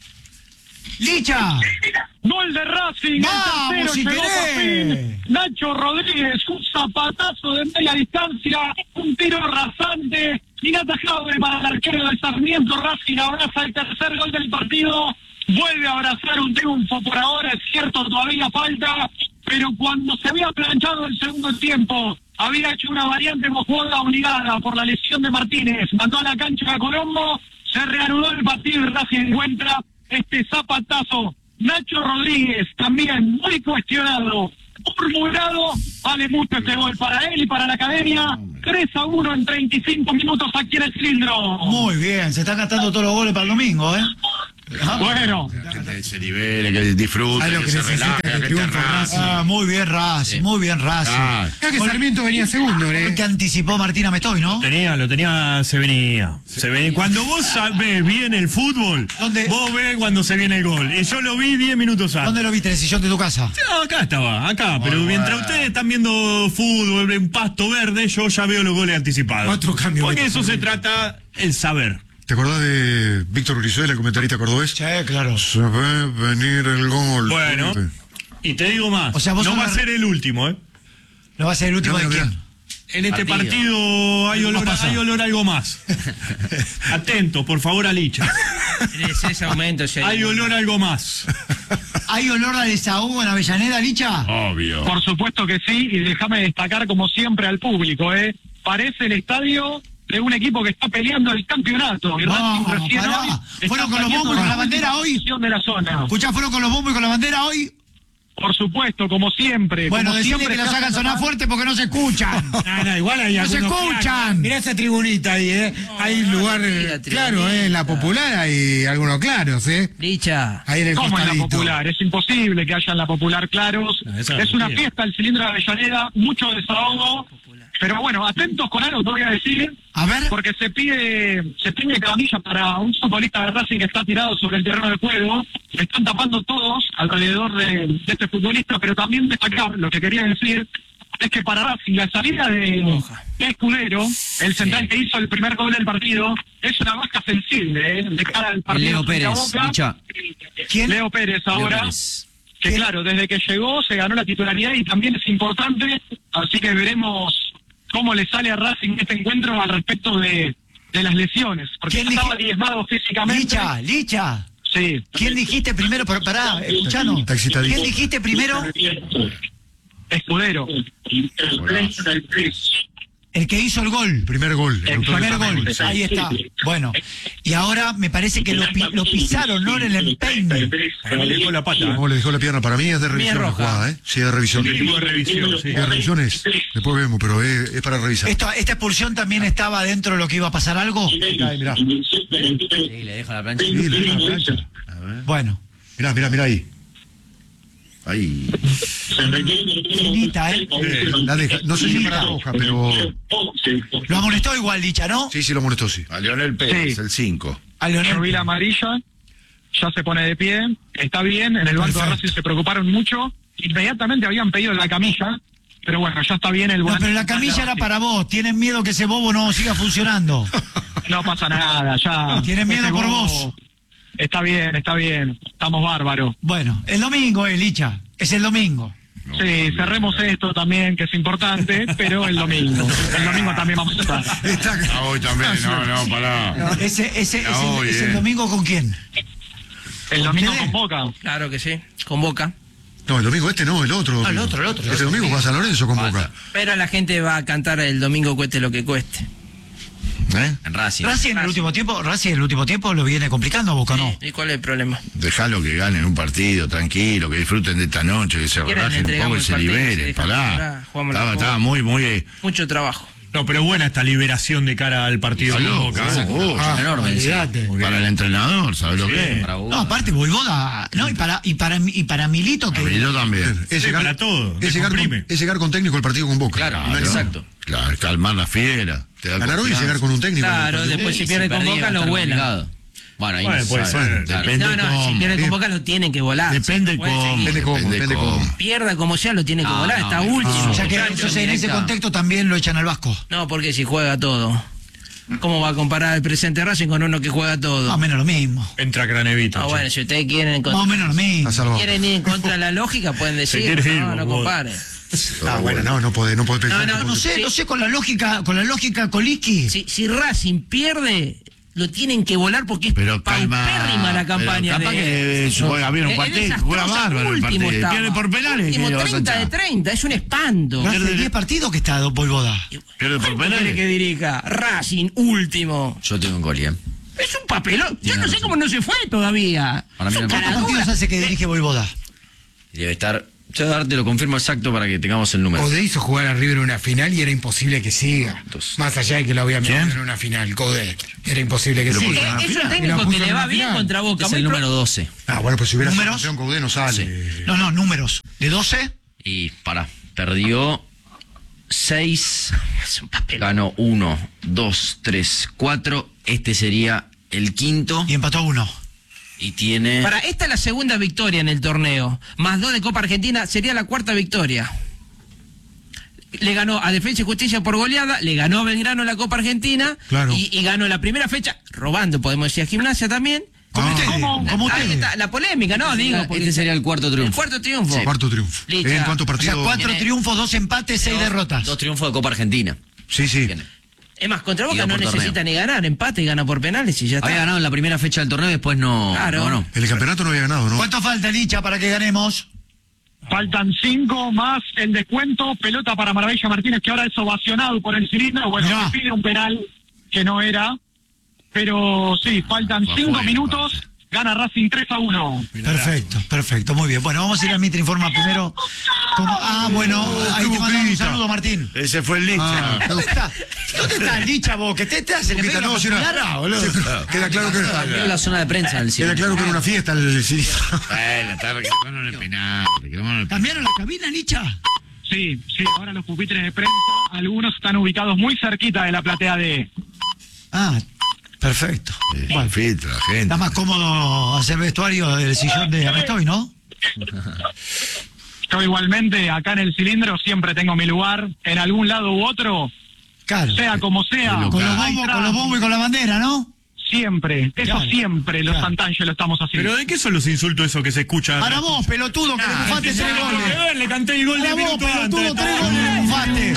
¡Licha! Gol de Racing, ¡Vamos, el si tercero, llegó por querés! fin Nacho Rodríguez, un zapatazo de media distancia, un tiro rasante, inatajable para el arquero de Sarmiento. Racing abraza el tercer gol del partido, vuelve a abrazar un triunfo por ahora, es cierto, todavía falta, pero cuando se había planchado el segundo tiempo, había hecho una variante jugada obligada por la lesión de Martínez, mandó a la cancha a Colombo, se reanudó el partido y Racing encuentra este zapatazo. Nacho Rodríguez, también muy cuestionado, murmurado, vale mucho este gol para él y para la academia. tres a uno en treinta y cinco minutos aquí en el cilindro. Muy bien, se están gastando todos los goles para el domingo, ¿eh? Bueno, Que se libere, que disfrute, Ay, lo que, que se necesita relaje, que que triunfe esté Racing. Ah, muy bien Racing, muy bien Racing. Ah, Creo que Sarmiento venía segundo, ¿eh? Que anticipó Martina Metoy, ¿no? Tenía, lo tenía, se venía. Se venía. Cuando vos sabés bien el fútbol, ¿Dónde? vos ves cuando se viene el gol. Y yo lo vi diez minutos antes. ¿Dónde lo viste? ¿En el sillón de tu casa? No, acá estaba, acá. Pero Muy mientras bueno. ustedes están viendo fútbol, en pasto verde, yo ya veo los goles anticipados. Cuatro cambios. Porque eso se trata el saber. ¿Te acordás de Víctor Brizuela, el comentarista cordobés? Sí, claro. Se ve venir el gol. Bueno, y te digo más, O sea, vos no sos va a la- ser el último, ¿eh? ¿No va a ser el último Mirá, de mirá, quién? En este Partido. partido hay olor, va a pasar? hay olor a algo más. Atento, por favor, a Licha. Es ese aumento. si Hay olor a algo más. ¿Hay olor a desahogo en Avellaneda, Licha? obvio. por supuesto que sí, y déjame destacar como siempre al público, ¿eh? Parece el estadio de un equipo que está peleando el campeonato. Y No, Racing recién pará. hoy está ¿Fueron con los saliendo bombos y con de la bandera hoy? posición de la zona. Escuchá, ¿fueron con los bombos y con la bandera hoy? Por supuesto, como siempre. Bueno, como decirle siempre que los se hagan hace sonar notar. fuerte porque no se escuchan. No, no, igual hay No se algunos escuchan. claros. Mirá esa tribunita ahí, ¿eh? hay no, lugar, no, eh, la claro, ¿eh? En la popular hay algunos claros, ¿eh? Licha. Ahí en el ¿Cómo en la costadito. popular? Es imposible que haya en la popular claros. No, esa es es una mentira. fiesta el cilindro de Avellaneda, mucho desahogo. Pero bueno, atentos con algo, te voy a decir. A ver. Porque se pide se pide camilla para un futbolista de Racing que está tirado sobre el terreno de juego. Le están tapando todos alrededor de, de este futbolista, pero también destacar lo que quería decir es que para Racing la salida de, de Escudero, el central que hizo el primer gol del partido, es una baja sensible, ¿eh? De cara al partido. Leo frente a Pérez, Boca. Licha. ¿Quién? Leo Pérez Leo ahora. Pérez. Que claro, desde que llegó se ganó la titularidad y también es importante, así que veremos cómo le sale a Racing este encuentro al respecto de, de las lesiones, porque ¿Quién estaba dije- diezmado físicamente. Licha, Licha. Sí. ¿Quién dijiste primero? Pero pará, escuchanos. Está excitadísimo. ¿Quién dijiste primero? Escudero. El que hizo el gol. Primer gol. El el autor Primer del gol. primer sí. Ahí está. Bueno. Y ahora me parece que lo, pi- lo pisaron, ¿no? En el empeine. Para mí le dejó la pata. ¿Cómo le dejó la pierna? Para mí es de revisión la roja. jugada, ¿eh? Sí, es de revisión. ¿Qué tipo de revisión? Sí. De revisiones. Después vemos, pero es, es para revisar. Esto, ¿Esta expulsión también estaba dentro de lo que iba a pasar algo? Ay, mirá. Sí, le deja la plancha. Sí, le deja la plancha. Bueno. Mirá, mirá, mirá ahí. Ahí. Finita, ¿eh? La deja. No sé si es para roja, pero. Lo amonestó igual, Licha, ¿no? Sí, sí, lo molestó, sí. A Leonel Pérez, Sí. el cinco. A Leonel. Rubí la amarilla, ya se pone de pie, está bien, en el banco de Perfecto. Racing se preocuparon mucho, inmediatamente habían pedido la camilla, pero bueno, ya está bien el No, volante pero la central de camilla era Racing. para vos. Tienen miedo que ese bobo no siga funcionando. No pasa nada, ya. Tienen miedo ese por bobo- vos. Está bien, está bien, estamos bárbaros. Bueno, el domingo, eh, Licha. Es el domingo. Sí, cerremos esto también, que es importante, pero el domingo. El domingo también vamos a estar. Está acá. Ah, hoy también, no, no, pará. Ese, ese, Ya es, el, voy, es el eh. domingo con quién? El domingo ¿Ustedes? con Boca. Claro que sí. Con Boca. No, el domingo este no, el otro. Ah, el domingo. otro, el otro, el Este otro. domingo va a San Lorenzo con Boca. Pero la gente va a cantar el domingo cueste lo que cueste. ¿Eh? En Racing. Racing en el último tiempo, Racing en el último tiempo lo viene complicando a Boca, ¿no? ¿Y cuál es el problema? Dejalo que ganen un partido, tranquilo, que disfruten de esta noche, que se quieren, relajen un poco entregamos y el se partido, se liberen. dejan Pará. jugar, jugamos la Estaba, Copa. estaba muy, muy. eh, Mucho trabajo. No, pero buena esta liberación de cara al partido de Aló, Boca. oh, ¿eh? oh, Ah, enorme. sí. Olvídate. para el entrenador, ¿sabes lo que es? Para Boca. No, aparte Voivoda, no, y para y para y para Milito que Y yo también. Es Sí, llegar, para todo, es, llegar con, descomprime. es llegar con técnico el partido con Boca. Claro, No hay- exacto. Claro, calmar la fiera. Te da Ganar hoy es confianza. llegar con un técnico. Claro, Partido- después si Sí, pierde con perdía, Boca va a lo estar vuela. complicado. Bueno, ahí Bueno, no puede se ser. sabe. Claro. Depende No, no, cómo. si pierde con Bien. Boca lo tienen que volar. Depende Puede cómo. seguir. Depende cómo, depende cómo. Pierda como sea, lo tiene que No, volar. no, Está no. último. o sea que Muchacho, entonces en ese directa. contexto también lo echan al Vasco. No, porque si juega todo. ¿Cómo va a comparar el presente Racing con uno que juega todo? Más o menos lo mismo. Entra Cranevito. Ah, bueno, si ustedes quieren, Más o menos lo mismo. Está salvado. quieren ir en contra de la lógica, pueden decir. quiere ir, No, no vos. comparen. Ah, bueno, no, no puede, no puede pensar. No, no, que No puede- sé, no sé con la lógica, con la lógica Coliqui. Si, si Racing pierde, lo tienen que volar porque es Pero calma, paupérrima la campaña. pero capaz de, que eh, juega bien un es partido, desastrosa. juega bárbaro el Último partido. estaba. Pierde por penales. Último ¿qué le vas a treinta de echar? treinta, es un espanto. Hace diez partidos que está Voivoda. Pierde por ¿Cuánto quiere penales. que dirija? Racing, último. Yo tengo un gol, ¿eh? Es un papelón. Yo Tiene no sé razón. cómo no se fue todavía. Para mí Son no. ¿Cuántos caraduras. partidos hace que dirige Voivoda? Debe estar. Yo ahora te lo confirmo exacto para que tengamos el número. Codé hizo jugar a River en una final y era imposible que siga. Dos. Más allá de que lo había metido ¿Quién? en una final, Codé. Era imposible que Pero siga. puso una Es un final. Y técnico la que puso le en va la bien final. contra Boca. Es muy el pro- número doce. Ah, bueno, pues si hubiera sido ¿Números? campeón, Codé no sale. No, no, números. ¿De doce? Y para, perdió seis, Es un papelón. ganó uno, dos, tres, cuatro. Este sería el quinto Y empató uno. y tiene. Para esta es la segunda victoria en el torneo. Más dos de Copa Argentina, sería la cuarta victoria. Le ganó a Defensa y Justicia por goleada, le ganó a Belgrano en la Copa Argentina Claro. y, y ganó la primera fecha, robando, podemos decir, a Gimnasia también. Como Ah. ustedes. ¿Cómo? Como Ahí ustedes. está, la polémica, ¿no? Digo, Este porque sería el cuarto el triunfo. cuarto triunfo. Sí. Cuarto triunfo. Listo. ¿En cuántos O sea, partidos? cuatro Tiene- triunfos, dos empates, seis derrotas. Dos triunfos de Copa Argentina. Sí, sí. Tiene. Es más, contra Y Boca va no por torneo. necesita ni ganar, empate y gana por penales y ya está. Había ganado en la primera fecha del torneo y después no. Claro. No, no. El campeonato no había ganado, ¿no? ¿Cuánto falta, Licha, para que ganemos? Faltan cinco más el descuento. Pelota para Maravilla Martínez, que ahora es ovacionado por el cilindro. Bueno, Mirá. se pide un penal que no era. Pero sí, faltan Va cinco fuera, minutos. aparte. Gana Racing tres a uno. Perfecto, perfecto, muy bien. Bueno, vamos a ir al Mitre Informa primero. ¿Cómo? Ah, bueno, ahí te qué mandamos un boquita. saludo, Martín. Ese fue el Licha. Ah, ¿Dónde está? ¿Dónde está Licha, vos? Que te estás en el medio Boquita, de la no, si era- popular. boludo. Queda claro que Era la zona de prensa del queda cine. claro que era una fiesta el sinistro. Bueno, está reclamando en el penal. reclamando en el penal. ¿Cambiaron la cabina, Licha? Sí, sí, ahora los pupitres de prensa, algunos están ubicados muy cerquita de la platea D. Ah, perfecto. Eh, Bueno, filtro, la gente. está más cómodo hacer vestuario del sillón de Amestoy, ¿no? Yo igualmente, acá en el cilindro, siempre tengo mi lugar, en algún lado u otro, Claro. sea como sea. Con los ahí bombos, está. con los bombos y con la bandera, ¿no? Siempre, eso Claro, siempre, los claro. Santangelo lo estamos haciendo. Pero ¿de qué son los insultos esos que se escuchan? Para vos, pelotudo, que le Ah, bufaste que tres tiene goles. que ver, le canté el gol Para de vos, minuto pelotudo, antes. tres goles le bufaste.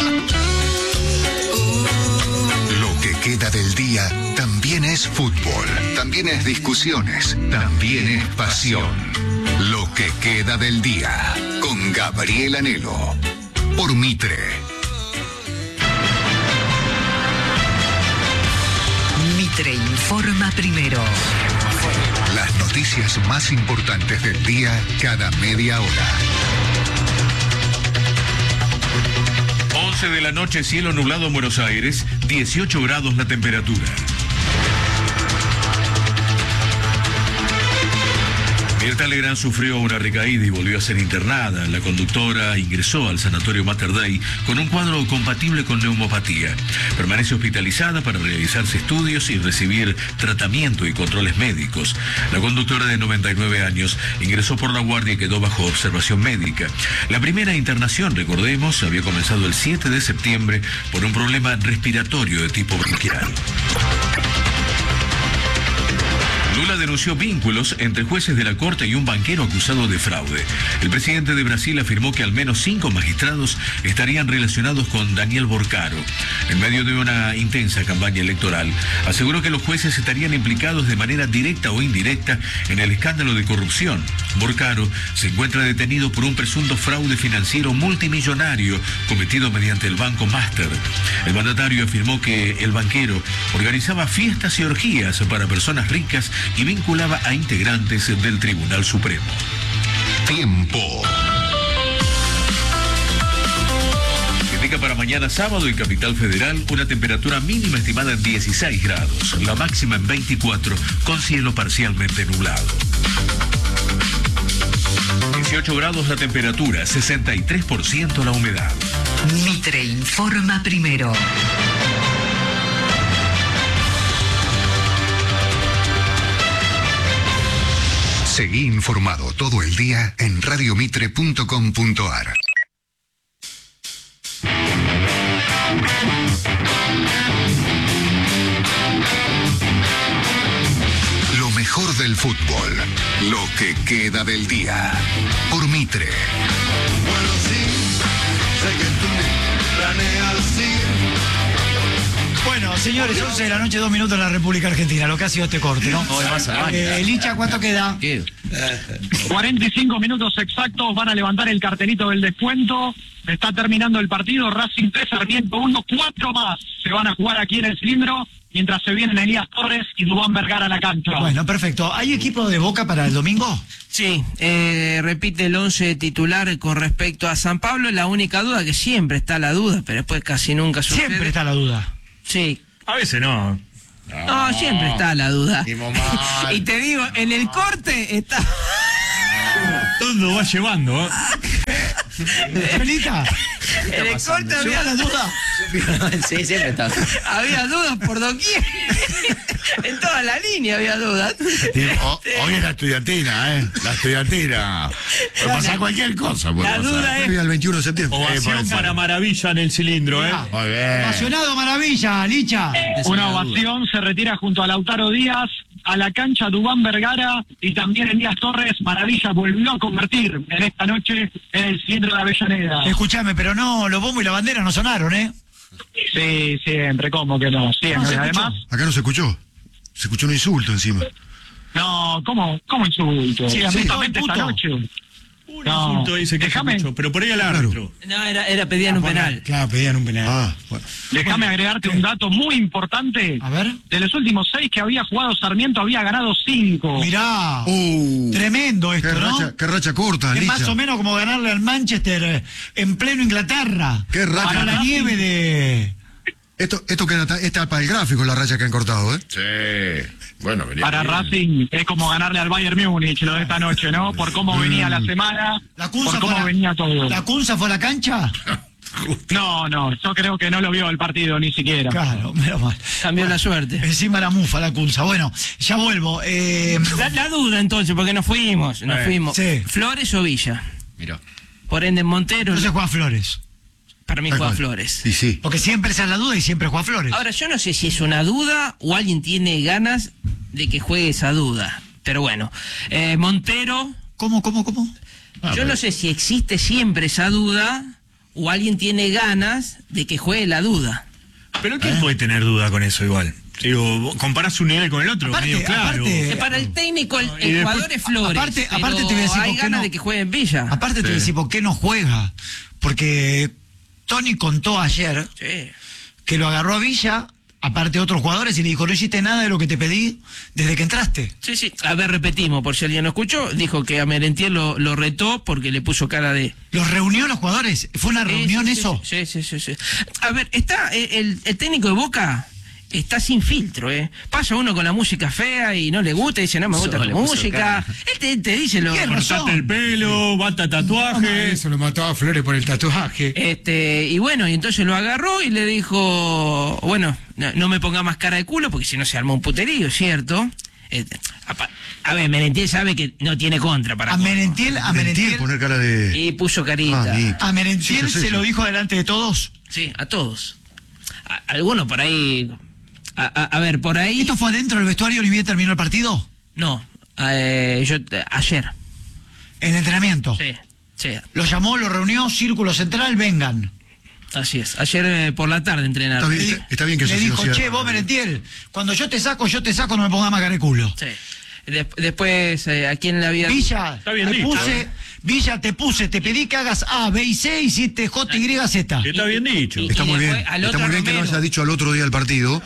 Lo que queda del día también es fútbol, también es discusiones, también es pasión. Lo que queda del día con Gabriel Anhelo por Mitre. Mitre informa primero. Las noticias más importantes del día cada media hora. once de la noche, cielo nublado en Buenos Aires, dieciocho grados la temperatura. Mirta Legrand sufrió una recaída y volvió a ser internada. La conductora ingresó al sanatorio Mater Dei con un cuadro compatible con neumopatía. Permanece hospitalizada para realizarse estudios y recibir tratamiento y controles médicos. La conductora de noventa y nueve años ingresó por la guardia y quedó bajo observación médica. La primera internación, recordemos, había comenzado el siete de septiembre por un problema respiratorio de tipo bronquial. Lula denunció vínculos entre jueces de la Corte y un banquero acusado de fraude. El presidente de Brasil afirmó que al menos cinco magistrados estarían relacionados con Daniel Borcaro. En medio de una intensa campaña electoral, aseguró que los jueces estarían implicados de manera directa o indirecta en el escándalo de corrupción. Borcaro se encuentra detenido por un presunto fraude financiero multimillonario cometido mediante el Banco Master. El mandatario afirmó que el banquero organizaba fiestas y orgías para personas ricas y vinculaba a integrantes del Tribunal Supremo. Tiempo. Indica para mañana sábado en Capital Federal una temperatura mínima estimada en dieciséis grados, la máxima en veinticuatro, con cielo parcialmente nublado. dieciocho grados la temperatura, sesenta y tres por ciento la humedad. Mitre informa primero. Seguí informado todo el día en radiomitre punto com punto ar. Lo mejor del fútbol, lo que queda del día, por Mitre. Bueno, sí, sé que tú planeas ir. Bueno, señores, once de la noche, dos minutos en la República Argentina, lo que ha sido este corte, ¿no? No, más años. Eh, Licha, ¿cuánto queda? ¿Qué? cuarenta y cinco minutos exactos, van a levantar el cartelito del descuento. Está terminando el partido, Racing tres, Sarmiento uno, cuatro más se van a jugar aquí en el cilindro, mientras se vienen Elías Torres y Dubán Vergara a la cancha. Bueno, perfecto. ¿Hay equipo de Boca para el domingo? Sí, eh, repite el once titular con respecto a San Pablo. La única duda, que siempre está la duda, pero después casi nunca sucede. Siempre está la duda. Sí. A veces no. No, siempre está la duda. Ni mal. Y te digo, en el corte está... Todo va llevando, ¿eh? Felita, En el corte había la duda. Sí, siempre está. Había dudas por doquier. En toda la línea había dudas. Sí, o- hoy es la estudiantina, ¿eh? La estudiantina. Puede pasar cualquier cosa. Puede La pasar. duda es... Previa al veintiuno de septiembre. puede Ovación ser. para Maravilla en el cilindro, ¿eh? Muy bien. apasionado, maravilla, Licha. Una ovación, se retira junto a Lautaro Díaz, a la cancha Dubán Vergara y también Elías Torres. Maravilla volvió a convertir en esta noche en el cilindro de Avellaneda. Escuchame, pero no, los bombos y la bandera no sonaron, ¿eh? Sí, siempre, ¿cómo que no? No Siempre. se Además, Acá no se escuchó. Se escuchó un insulto encima. no, ¿cómo, cómo insulto? Sí, Justamente puto. esta noche. Un No, insulto dice que déjame- se escuchó, pero por ahí al árbitro. No, era, era pedían un penal. Claro, pedían un penal. Ah, bueno. Déjame agregarte un dato muy importante. A ver. De los últimos seis que había jugado Sarmiento, había ganado cinco. Mirá, Uh, tremendo esto, qué ¿no? racha, qué racha corta, Es Licha. más o menos como ganarle al Manchester eh, en pleno Inglaterra. Qué racha. Para la nieve de... Esto, esto que está para el gráfico, la racha que han cortado, ¿eh? Sí. Bueno, venía Para bien. Racing es como ganarle al Bayern Múnich lo de esta noche, ¿no? Por cómo venía la semana, ¿La por Cunza, cómo fue a venía la, todo. ¿La Cunza fue a la cancha? No, no, yo creo que no lo vio el partido ni siquiera. Claro, menos mal. Cambió la suerte. Encima la mufa, la Cunza. Bueno, ya vuelvo. Eh, La, la duda entonces, porque nos fuimos, nos Eh, fuimos. sí. Flores o Villa. Mira. Por ende, Montero, no se juega Flores. para mí Tal juega cual. Flores. Sí, sí. Porque siempre esa es la duda y siempre juega Flores. Ahora, yo no sé si es una duda o alguien tiene ganas de que juegue esa duda. Pero bueno, eh, Montero, ¿Cómo, cómo, cómo? yo no sé si existe siempre esa duda o alguien tiene ganas de que juegue la duda. Pero ¿quién puede tener duda con eso igual? Digo, vos comparás un nivel con el otro, Aparte- medio claro. aparte- Que para el técnico el, Y el después- jugador es Flores. aparte- pero aparte te voy a decir hay por qué ganas no- de que juegue en Villa. Aparte te voy a decir por qué no juega. Porque Tony contó ayer Sí. que lo agarró a Villa, aparte de otros jugadores, y le dijo, no hiciste nada de lo que te pedí desde que entraste. Sí, sí. A ver, repetimos, por si alguien no escuchó. Dijo que a Merentiel lo, lo retó porque le puso cara de... ¿Los reunió a los jugadores? ¿Fue una Sí, reunión sí, sí, eso? Sí, sí, sí, sí. A ver, está eh, el, el técnico de Boca está sin filtro, ¿eh? Pasa uno con la música fea y no le gusta, y dice, no me gusta Solo tu le puso música. cara. Él te, te dice lo... Tiene razón. Cortate el pelo, bata tatuaje. Eso lo mató a Flores por el tatuaje. Este, y bueno, y entonces lo agarró y le dijo, bueno, no, no me ponga más cara de culo porque si no se armó un puterío, ¿cierto? Este, a, a ver, Merentiel sabe que no tiene contra para... A Merentiel, a Merentiel Merentiel, poner cara de... Y puso carita. Ah, y- a Merentiel Sí, yo sé, se yo. lo dijo delante de todos. Sí, a todos. A- algunos por ahí... A, a- a ver, por ahí... ¿Esto fue adentro del vestuario ni bien terminó el partido? No, eh, yo eh, ayer. En entrenamiento. Sí, sí, Lo llamó, lo reunió, círculo central, vengan. así es. Ayer eh, por la tarde entrenaron. Está bien, está, está bien que Le eso sí dijo, no sea- che, vos Merentiel, cuando yo te saco, yo te saco, no me pongas más cara de culo. Sí. Des- después, eh, ¿a quién le había...? Villa, Está bien te dicho, puse, ¿eh? Villa, te puse, te pedí que hagas A, B y C, hiciste J, Y, Z. Que está bien dicho. y- Está y muy bien, después al está otro muy bien que no Romero. haya dicho al otro día del partido,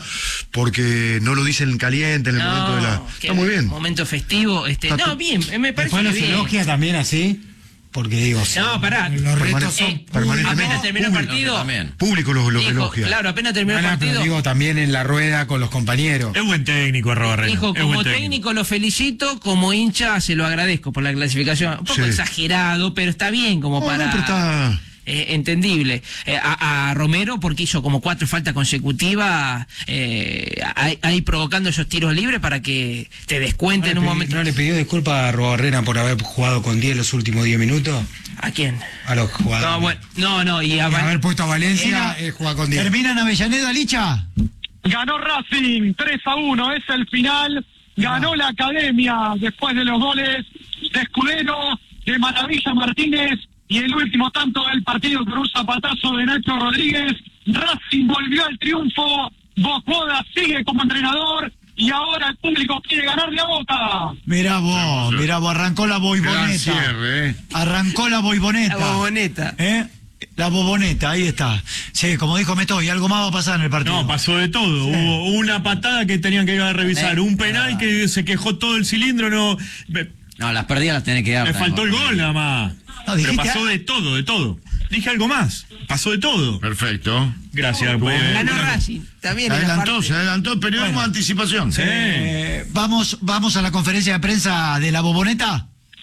porque no lo dicen caliente en el momento de la... que Está muy bien. Momento festivo. Este, Está no, tu- bien, eh, me parece Después los que bien. elogia también así. Porque digo, No, pará. los retos Permane- son Eh, permanentemente. apenas terminó el Público partido. También. Público los lo Dijo, elogia. claro, apenas terminó el Bueno, pero partido. digo también en la rueda con los compañeros. Es buen técnico, Arroba Dijo, es como buen técnico. lo felicito, como hincha se lo agradezco por la clasificación. Un poco Sí. exagerado, pero está bien como No, para... no, pero está... eh, entendible. Eh, a, a Romero, porque hizo como cuatro faltas consecutivas, eh, ahí, ahí provocando esos tiros libres para que te descuenten en un ¿No le momento. pedí- ¿No le pidió disculpas a Robarrena por haber jugado con diez los últimos diez minutos? ¿A quién? A los jugadores. No, bueno, no, no, y a Y Val- haber puesto a Valencia, Era- él juega con diez. ¿Termina en Avellaneda, Licha? Ganó Racing tres a uno, es el final. Ganó la Academia después de los goles de Escudero, de Maravilla Martínez y el último tanto del partido con un zapatazo de Nacho Rodríguez. Racing volvió al triunfo Bojoda sigue como entrenador y ahora el público quiere ganarle a Boca. Mirá vos, mirá vos, arrancó la Gran boiboneta. cierre, ¿eh? Arrancó la boiboneta. La boboneta. ¿Eh? La boboneta, ahí está. Sí, como dijo Meto, y algo más va a pasar en el partido. No, pasó de todo. Sí. Hubo una patada que tenían que ir a revisar, Eh, un penal que se quejó todo el cilindro, no. Me, No, las perdidas las tenés que dar. me faltó el gol nada más. No, Pero dijiste pasó a- de todo, de todo. Dije algo más. Pasó de todo. Perfecto. Gracias. pues, Ganó bueno. Racing. También Se en la adelantó, parte- se adelantó el periodismo Bueno. de anticipación. Sí. Eh, vamos, vamos a la conferencia de prensa de la boboneta.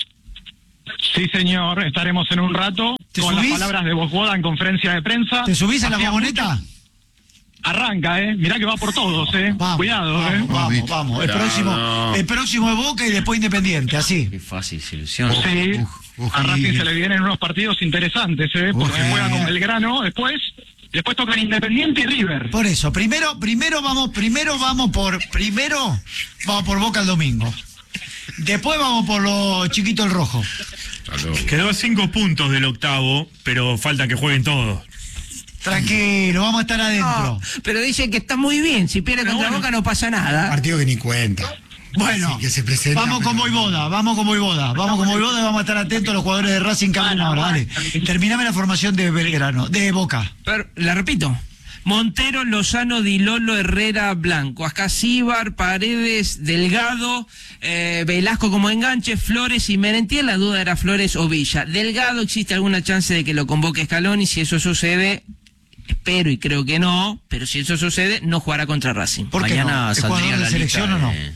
Sí, señor, estaremos en un rato ¿Te con subís? las palabras de Bojoda en conferencia de prensa. ¿Te subís a la Hacía boboneta? mucho- Arranca, eh. Mirá que va por todos, eh. Vamos, Cuidado, vamos, eh. vamos, vamos. El Cuidado. próximo, el próximo es Boca y después Independiente, así. Qué fácil se ilusiona. Sí, uf, a Racing y- se le vienen unos partidos interesantes, ¿eh? Porque Uf, juega y- con Belgrano, después después tocan Independiente y River. Por eso, primero, primero vamos, primero vamos por, primero vamos por Boca el domingo. Después vamos por los chiquitos el rojo. Quedó a cinco puntos del octavo, pero falta que jueguen todos. Tranquilo, vamos a estar adentro. No, pero dicen que está muy bien. Si pierde contra Boca no pasa nada. Partido que ni cuenta. Bueno, Así que se presenta, vamos con pero- Boivoda, vamos con Boivoda, vamos con Boivoda y vamos a estar atentos a los jugadores de Racing que hablan ahora, dale. Terminame la formación de Belgrano, de Boca. Pero, la repito. Montero, Lozano, Dilolo, Herrera, Blanco. Ascasíbar, Paredes, Delgado, eh, Velasco como enganche, Flores y Merentiel. La duda era Flores o Villa. Delgado, existe alguna chance de que lo convoque Scaloni. Si eso sucede, espero y creo que no, pero si eso sucede, no jugará contra Racing. ¿Por qué Mañana no? ¿Es saldría jugador de la selección lista o no? de-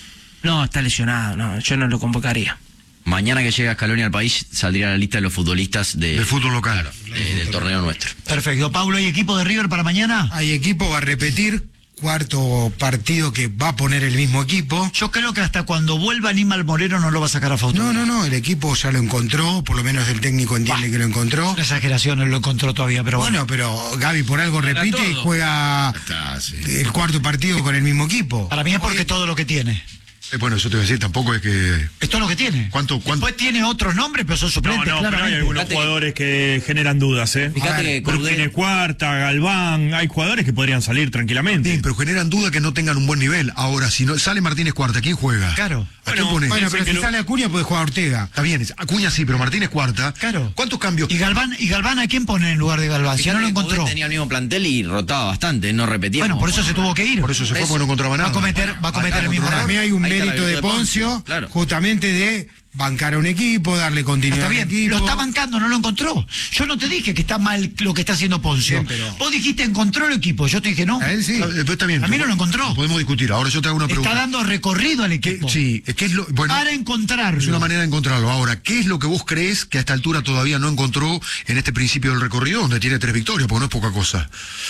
No, está lesionado, no, yo no lo convocaría. Mañana que llega Scaloni al país saldría la lista de los futbolistas de, De fútbol local. de- del torneo nuestro. Perfecto. Paulo, ¿y equipo de River para mañana? Hay equipo, va a repetir. Cuarto partido que va a poner el mismo equipo. Yo creo que hasta cuando vuelva Aníbal Moreno no lo va a sacar a Faustino. No, no, no, el equipo ya lo encontró, por lo menos el técnico entiende que lo encontró. Una exageración, no lo encontró todavía, pero bueno. Bueno, pero Gaby por algo Para repite y todo. juega Está, sí. el cuarto partido con el mismo equipo. Para mí es porque todo lo que tiene. Eh, bueno, eso te voy a decir, tampoco es que... Es todo lo que tiene. ¿Cuánto- cuánto- Después tiene otros nombres, pero son No, suplentes, no, pero hay claramente. algunos Fíjate- jugadores que generan dudas, ¿eh? Fíjate que Cruz Cordero- tiene Cuarta, Galván, hay jugadores que podrían salir tranquilamente. Bien, pero generan duda que no tengan un buen nivel. Ahora, si no sale Martínez Cuarta, ¿quién juega? Claro. ¿A Bueno, quién pone? Bueno, Dicen pero que si lo- sale Acuña puede jugar Ortega. Está bien, es- Acuña sí, pero Martínez Cuarta. Claro. ¿Cuántos cambios? ¿Y Galván, ¿Y Galván a quién pone en lugar de Galván? Si ya no lo Fíjate que encontró. Coudet tenía el mismo plantel y rotaba bastante, no repetía. Bueno, como- por eso se tuvo que ir. Por eso se fue, porque no encontraba Va nada. a cometer, va a cometer el mismo Para error. mí hay un Ahí está la mérito de virtud de Poncio, Poncio, claro. justamente de bancar a un equipo, darle continuidad Está al bien, equipo. lo está bancando, no lo encontró. Yo no te dije que está mal lo que está haciendo Poncio. Bien, pero- Vos dijiste encontró el equipo, yo te dije no. A él sí. Eh, pero está bien. A mí no lo encontró. Podemos discutir. Ahora yo te hago una pregunta. Está dando recorrido al ¿Qué- equipo. sí, ¿qué es lo, bueno, Para encontrarlo. es una manera de encontrarlo. Ahora, ¿qué es lo que vos crees que a esta altura todavía no encontró en este principio del recorrido, donde tiene tres victorias, porque no es poca cosa?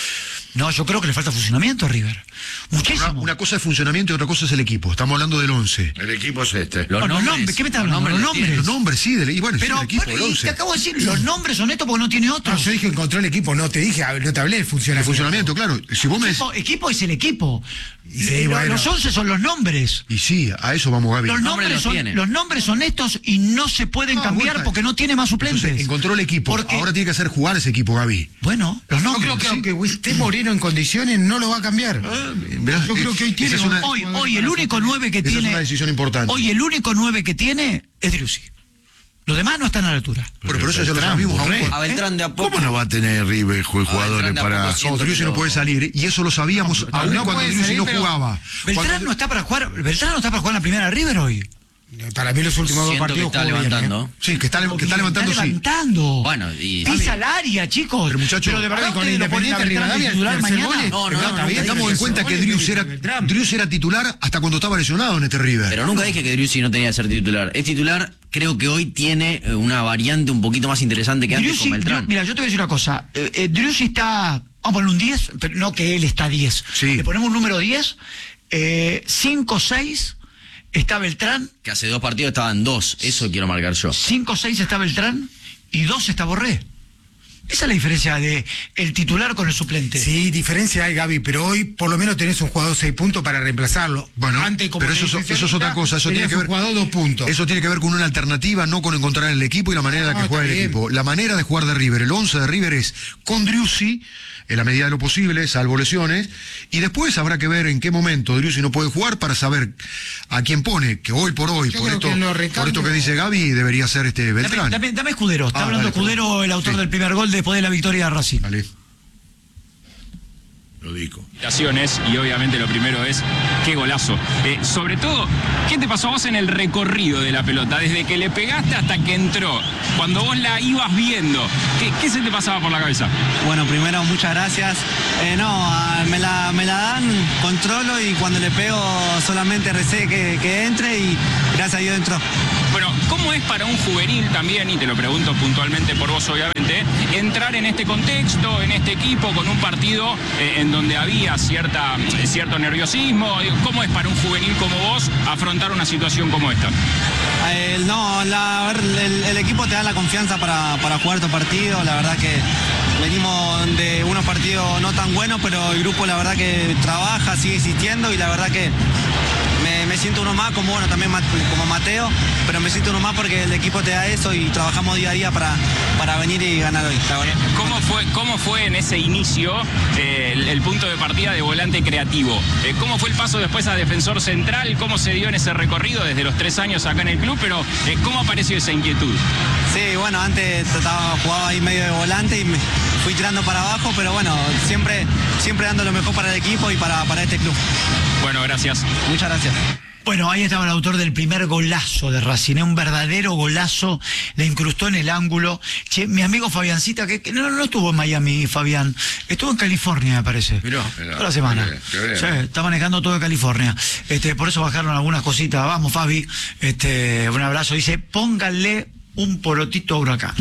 No, yo creo que le falta funcionamiento a River. Muchísimo. Una, una cosa es funcionamiento y otra cosa es el equipo. Estamos hablando del once. El equipo es este. Los Bueno, nombres, nombres, ¿qué me estás los hablando? Los los nombres. tiene. Los nombres, sí, del, y bueno, sí, Pero, el equipo, bueno, el y once. te acabo de decir, los nombres son estos porque no tiene No, otros. yo dije encontró el equipo, no te dije, no te hablé de El funcionamiento. funcionamiento, claro. Si vos me decís- equipo, equipo es el equipo. Sí, Eh, lo- bueno. Los once son los nombres. Y sí, a eso vamos, Gaby. Los nombres nombres, los son, tiene. los nombres son estos y no se pueden Ah, cambiar bueno, porque no tiene más suplentes. Entonces, encontró el equipo. Porque- Ahora tiene que hacer jugar ese equipo, Gaby. Bueno, los Yo nombres. creo que sí. aunque esté Moreno en condiciones, no lo va a cambiar. Mirá, Yo creo que hoy esa tiene es una- Hoy, hoy el único nueve que Esa tiene. es una decisión importante. Hoy el único nueve que tiene es Driussi. Los demás no están a la altura. Bueno, pero eso ya lo sabemos. aún con- A Beltrán de a poco. ¿Cómo no va a tener River ju- jugadores Beltrán de a para... poco siento No, Driussi que no lo- puede salir. Y eso lo sabíamos No, aún no cuando puede Driussi salir, no pero- jugaba. Beltrán Cuando- no está para jugar. Beltrán no está para jugar en la primera River hoy. Para mí los últimos dos Siento que partidos está jugó bien, levantando. ¿eh? Sí, que está, que está levantando, Está sí. levantando. Bueno, y- Pisa el área, chicos. Pero, muchacho, de verdad con ustedes lo ponen a Independiente Beltrán de Rivadavia, titular el tercer mañana. gol es- No, no, pero no, está no, bien, Tengamos en el cuenta tercer que gol es Driussi era, de Beltrán. Driussi era titular hasta cuando estaba lesionado en este River. Pero nunca dije que Driussi no tenía que ser titular. Es titular, creo que hoy tiene eh, una variante un poquito más interesante que antes Driussi, con Beltrán. Dru- mira, yo te voy a decir una cosa. Eh, eh, Driussi está. Vamos a poner un diez, pero no que él está diez. Sí. Le ponemos un número diez. cinco seis está Beltrán. Que hace dos partidos estaban dos. Eso quiero marcar yo. cinco seis está Beltrán. Y dos está Borré. Esa es la diferencia de el titular con el suplente. Sí, diferencia hay, Gaby, pero hoy por lo menos tenés un jugador seis puntos para reemplazarlo. Bueno, Antes, como pero te eso, dije, eso es otra cosa. Eso tiene tenías que ver, un jugador dos puntos. Eso tiene que ver con una alternativa, no con encontrar el equipo y la manera en la No, que juega el está bien. equipo. La manera de jugar de River, el once de River es con Driussi, en la medida de lo posible, salvo lesiones, y después habrá que ver en qué momento Driussi no puede jugar para saber a quién pone, que hoy por hoy, por esto, por esto que dice Gaby, debería ser este Beltrán. Dame, dame, dame Escudero, está Ah, hablando dale, Escudero, el autor sí. del primer gol después de la victoria de Racing. Vale. Lo digo. Y obviamente lo primero es, qué golazo. Eh, sobre todo, ¿qué te pasó a vos en el recorrido de la pelota? Desde que le pegaste hasta que entró. Cuando vos la ibas viendo, ¿qué, qué se te pasaba por la cabeza? Bueno, primero, muchas gracias. Eh, no, ah, me, la, me la dan, controlo y cuando le pego solamente recé que, que entre y gracias a Dios entró. Bueno, ¿cómo es para un juvenil también, y te lo pregunto puntualmente por vos obviamente, entrar en este contexto, en este equipo, con un partido eh, en donde había cierta, eh, cierto nerviosismo? ¿Cómo es para un juvenil como vos afrontar una situación como esta? Eh, no, la, el, el equipo te da la confianza para, para jugar tu partido, la verdad que venimos de unos partidos no tan buenos, pero el grupo la verdad que trabaja, sigue existiendo y la verdad que me, me siento uno más, como bueno, también como Mateo, pero me siento uno más porque el equipo te da eso y trabajamos día a día para, para venir y ganar hoy. ¿Cómo fue, cómo fue en ese inicio eh, el, el punto de partida de volante creativo? Eh, ¿Cómo fue el paso después a defensor central? ¿Cómo se dio en ese recorrido desde los tres años acá en el club? Pero eh, ¿cómo apareció esa inquietud? Sí, bueno, antes trataba, jugaba ahí medio de volante y me fui tirando para abajo, pero bueno, siempre, siempre dando lo mejor para el equipo y para, para este club. Bueno, gracias. Muchas gracias. Bueno, ahí estaba el autor del primer golazo de Racing, un verdadero golazo, le incrustó en el ángulo. Che, mi amigo Fabiancita, que, que no, no estuvo en Miami, Fabián, estuvo en California, me parece. Mirá, toda la semana. qué bien, qué bien. Sí, está manejando todo de California. Este, por eso bajaron algunas cositas. Vamos, Fabi. Este, un abrazo. Dice, pónganle un porotito a Huracán.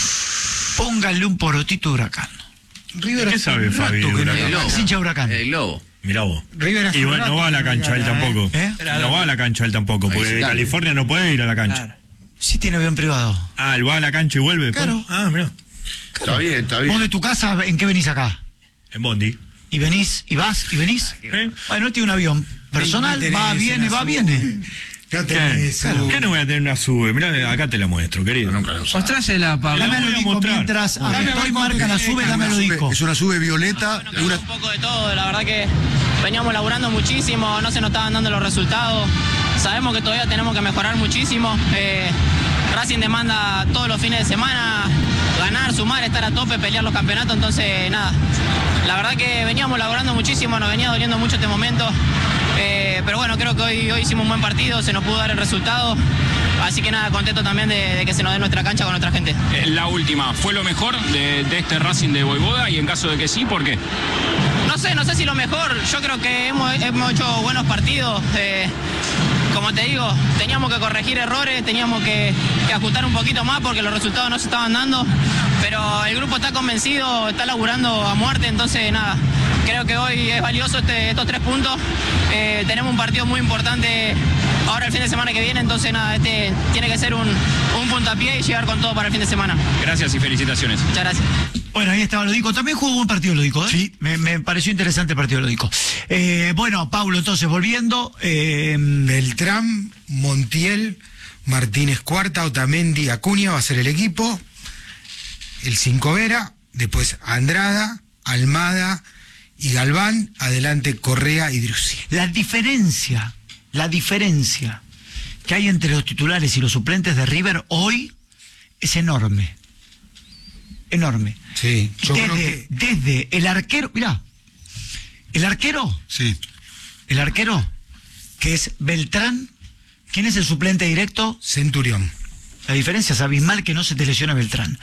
Pónganle un porotito a Huracán. River ¿Qué sabe Fabi? Que no, El Globo. es hincha de Huracán. El Globo. Mirá vos. River hace Y un bueno, rato no va a la que cancha él acá, tampoco. ¿Eh? No va a la cancha él tampoco, porque de Visitante. California no puede ir a la cancha. Claro. Sí tiene avión privado. Ah, él va a la cancha y vuelve. después. Claro. Ah, mirá. Está bien, está ¿Vos bien. de tu casa en qué venís acá? En Bondi. ¿Y venís? ¿Y vas? ¿Y venís? ¿Eh? Bueno, él tiene un avión personal, No va, tenés viene, una va, sub. viene. Ya ¿Qué? tenés, Claro. ¿Qué no voy a tener una sube? Mirá, acá te la muestro, querido. Nunca lo usaba. Mostrásela, Pablo. Dame voy el a disco mostrar. mientras Dame estoy el marca la sube, dame el disco. Es una sube violeta. Bueno, una... un poco de todo, la verdad que veníamos laburando muchísimo, no se nos estaban dando los resultados, sabemos que todavía tenemos que mejorar muchísimo, eh, Racing demanda todos los fines de semana ganar, sumar, estar a tope, pelear los campeonatos, entonces nada, la verdad que veníamos laburando muchísimo, nos venía doliendo mucho este momento, eh, pero bueno, creo que hoy, hoy hicimos un buen partido, se nos pudo dar el resultado, así que nada, contento también de, de que se nos dé nuestra cancha con nuestra gente. Eh, La última, ¿fue lo mejor de, de este Racing de Voivoda? Y en caso de que sí, ¿por qué? No sé, no sé si lo mejor, yo creo que hemos, hemos hecho buenos partidos, eh, como te digo, teníamos que corregir errores, teníamos que, que ajustar un poquito más porque los resultados no se estaban dando, pero el grupo está convencido, está laburando a muerte, entonces nada, creo que hoy es valioso este, estos tres puntos, eh, tenemos un partido muy importante ahora el fin de semana que viene, entonces nada, este tiene que ser un, un puntapié y llegar con todo para el fin de semana. Gracias y felicitaciones. Muchas gracias. Bueno, ahí estaba Lodico. También jugó un buen partido Lodico, ¿eh? Sí. Me, me pareció interesante el partido Lodico. Eh, bueno, Paulo, entonces, volviendo. Eh, Beltrán, Montiel, Martínez Cuarta, Otamendi, Acuña va a ser el equipo. El cinco Vera, después Andrada, Almada y Galván. Adelante Correa y Driussi. la diferencia, la diferencia que hay entre los titulares y los suplentes de River hoy es enorme. Enorme. Sí, yo desde, creo que... desde el arquero, mirá, el arquero, Sí. el arquero, que es Beltrán, ¿quién es el suplente directo? Centurión. La diferencia es abismal que no se te lesiona Beltrán.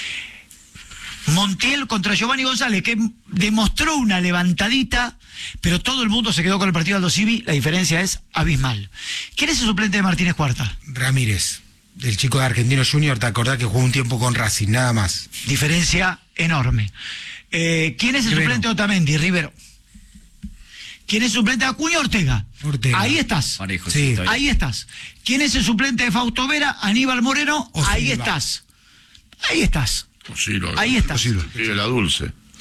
Montiel contra Giovanni González, que demostró una levantadita, pero todo el mundo se quedó con el partido de Aldo Civi, la diferencia es abismal. ¿Quién es el suplente de Martínez Cuarta? Ramírez, del chico de Argentino Junior, te acordás que jugó un tiempo con Racing, nada más. Diferencia enorme. Eh, ¿Quién es el Rivero. suplente de Otamendi? Rivero. ¿Quién es el suplente de Acuña? Ortega. Ortega. Ahí estás. Parejo, Sí. sí, estoy. Ahí estás. ¿Quién es el suplente de Fausto Vera? Aníbal Moreno. O Ahí Silva. estás. Ahí estás. O Ciro, Ahí está. o Ciro. Sí, la dulce.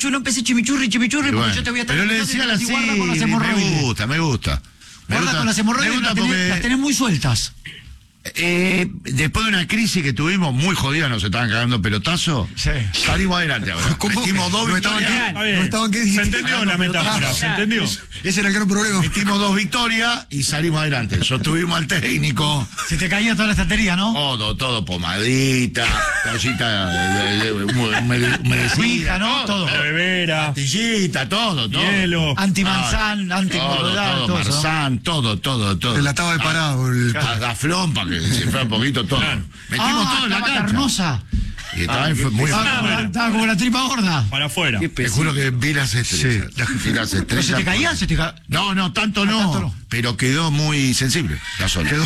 chimichurri, no empecé chimichurri, chimichurri, Y porque bueno, yo te voy a estar pero le explicando decía y así, guarda con las me hemorroides. gusta, me gusta. Me Guarda gusta, con las me hemorroides, gusta las tenés, porque- las tenés muy sueltas. Eh, después de una crisis que tuvimos muy jodida, nos estaban cagando pelotazo. Sí. Salimos adelante ahora. Metimos dos ¿No estaban victorias. qué? Está bien. ¿No estaban qué? Se entendió la metáfora, se entendió. Ese era el gran problema. Metimos dos victorias y salimos adelante. Sostuvimos al técnico. Se te caía toda la estantería, ¿no? Todo, todo, pomadita, cosita de, de, de, hume- humedecida, ¿no? Todo. Bebera, pastillita, todo, todo. hielo. Antimanzán, Ah, antimorrodal, todo, todo, todo, eso, ¿no? Marzán, todo, todo, todo. Se la estaba de parado. El... A Gaflón para que se fuera un poquito todo. Metimos Ah, todo en la estaba cancha. carnosa. Y estaba fue muy Estaba como, afuera. estaba como la tripa gorda. Para afuera. Te juro que vi las estrellas. Vi las ¿Pero estrellas. se te caía? ¿Se te ca... No, no, tanto Ah, no, tanto no. pero quedó muy sensible la zona. Quedó...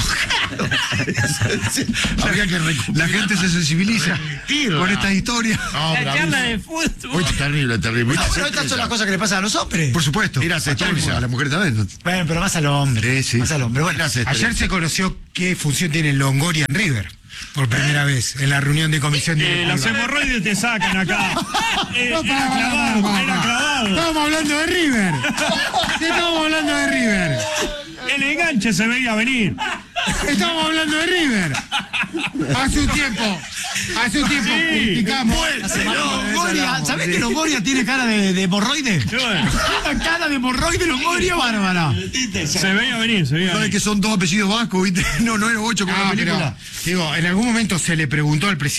Había que recuperar. La gente se sensibiliza Repetirla. con estas historias. No, La bravísimo. charla de fútbol. No, terrible, terrible. No, pero estas son las cosas que le pasan a los hombres. Por supuesto. Mira, se a, todos, estrella. a las mujeres también. Bueno, pero más al hombre. Sí, sí. Más al hombre. Bueno, Mira, se estrella. Ayer se conoció qué función tiene Longoria en River. Por primera vez, en la reunión de comisión Eh, directiva. las hemorroides te sacan acá. Eh, No, era para, para, clavado, para, era para. clavado. Estamos hablando de River. Estamos hablando de River. El enganche se veía venir. Estamos hablando de River. Hace un tiempo, hace un tiempo Sí. criticamos. Longoria, ¿sabés que Longoria tiene cara de, de hemorroide? Sí, bueno. Una cara de hemorroide Longoria bárbara. Se veía venir, se veía ¿Sabes venir. que son dos apellidos vascos, viste? No, no era ocho como Ah, la película. pero, digo, en algún momento se le preguntó al presidente.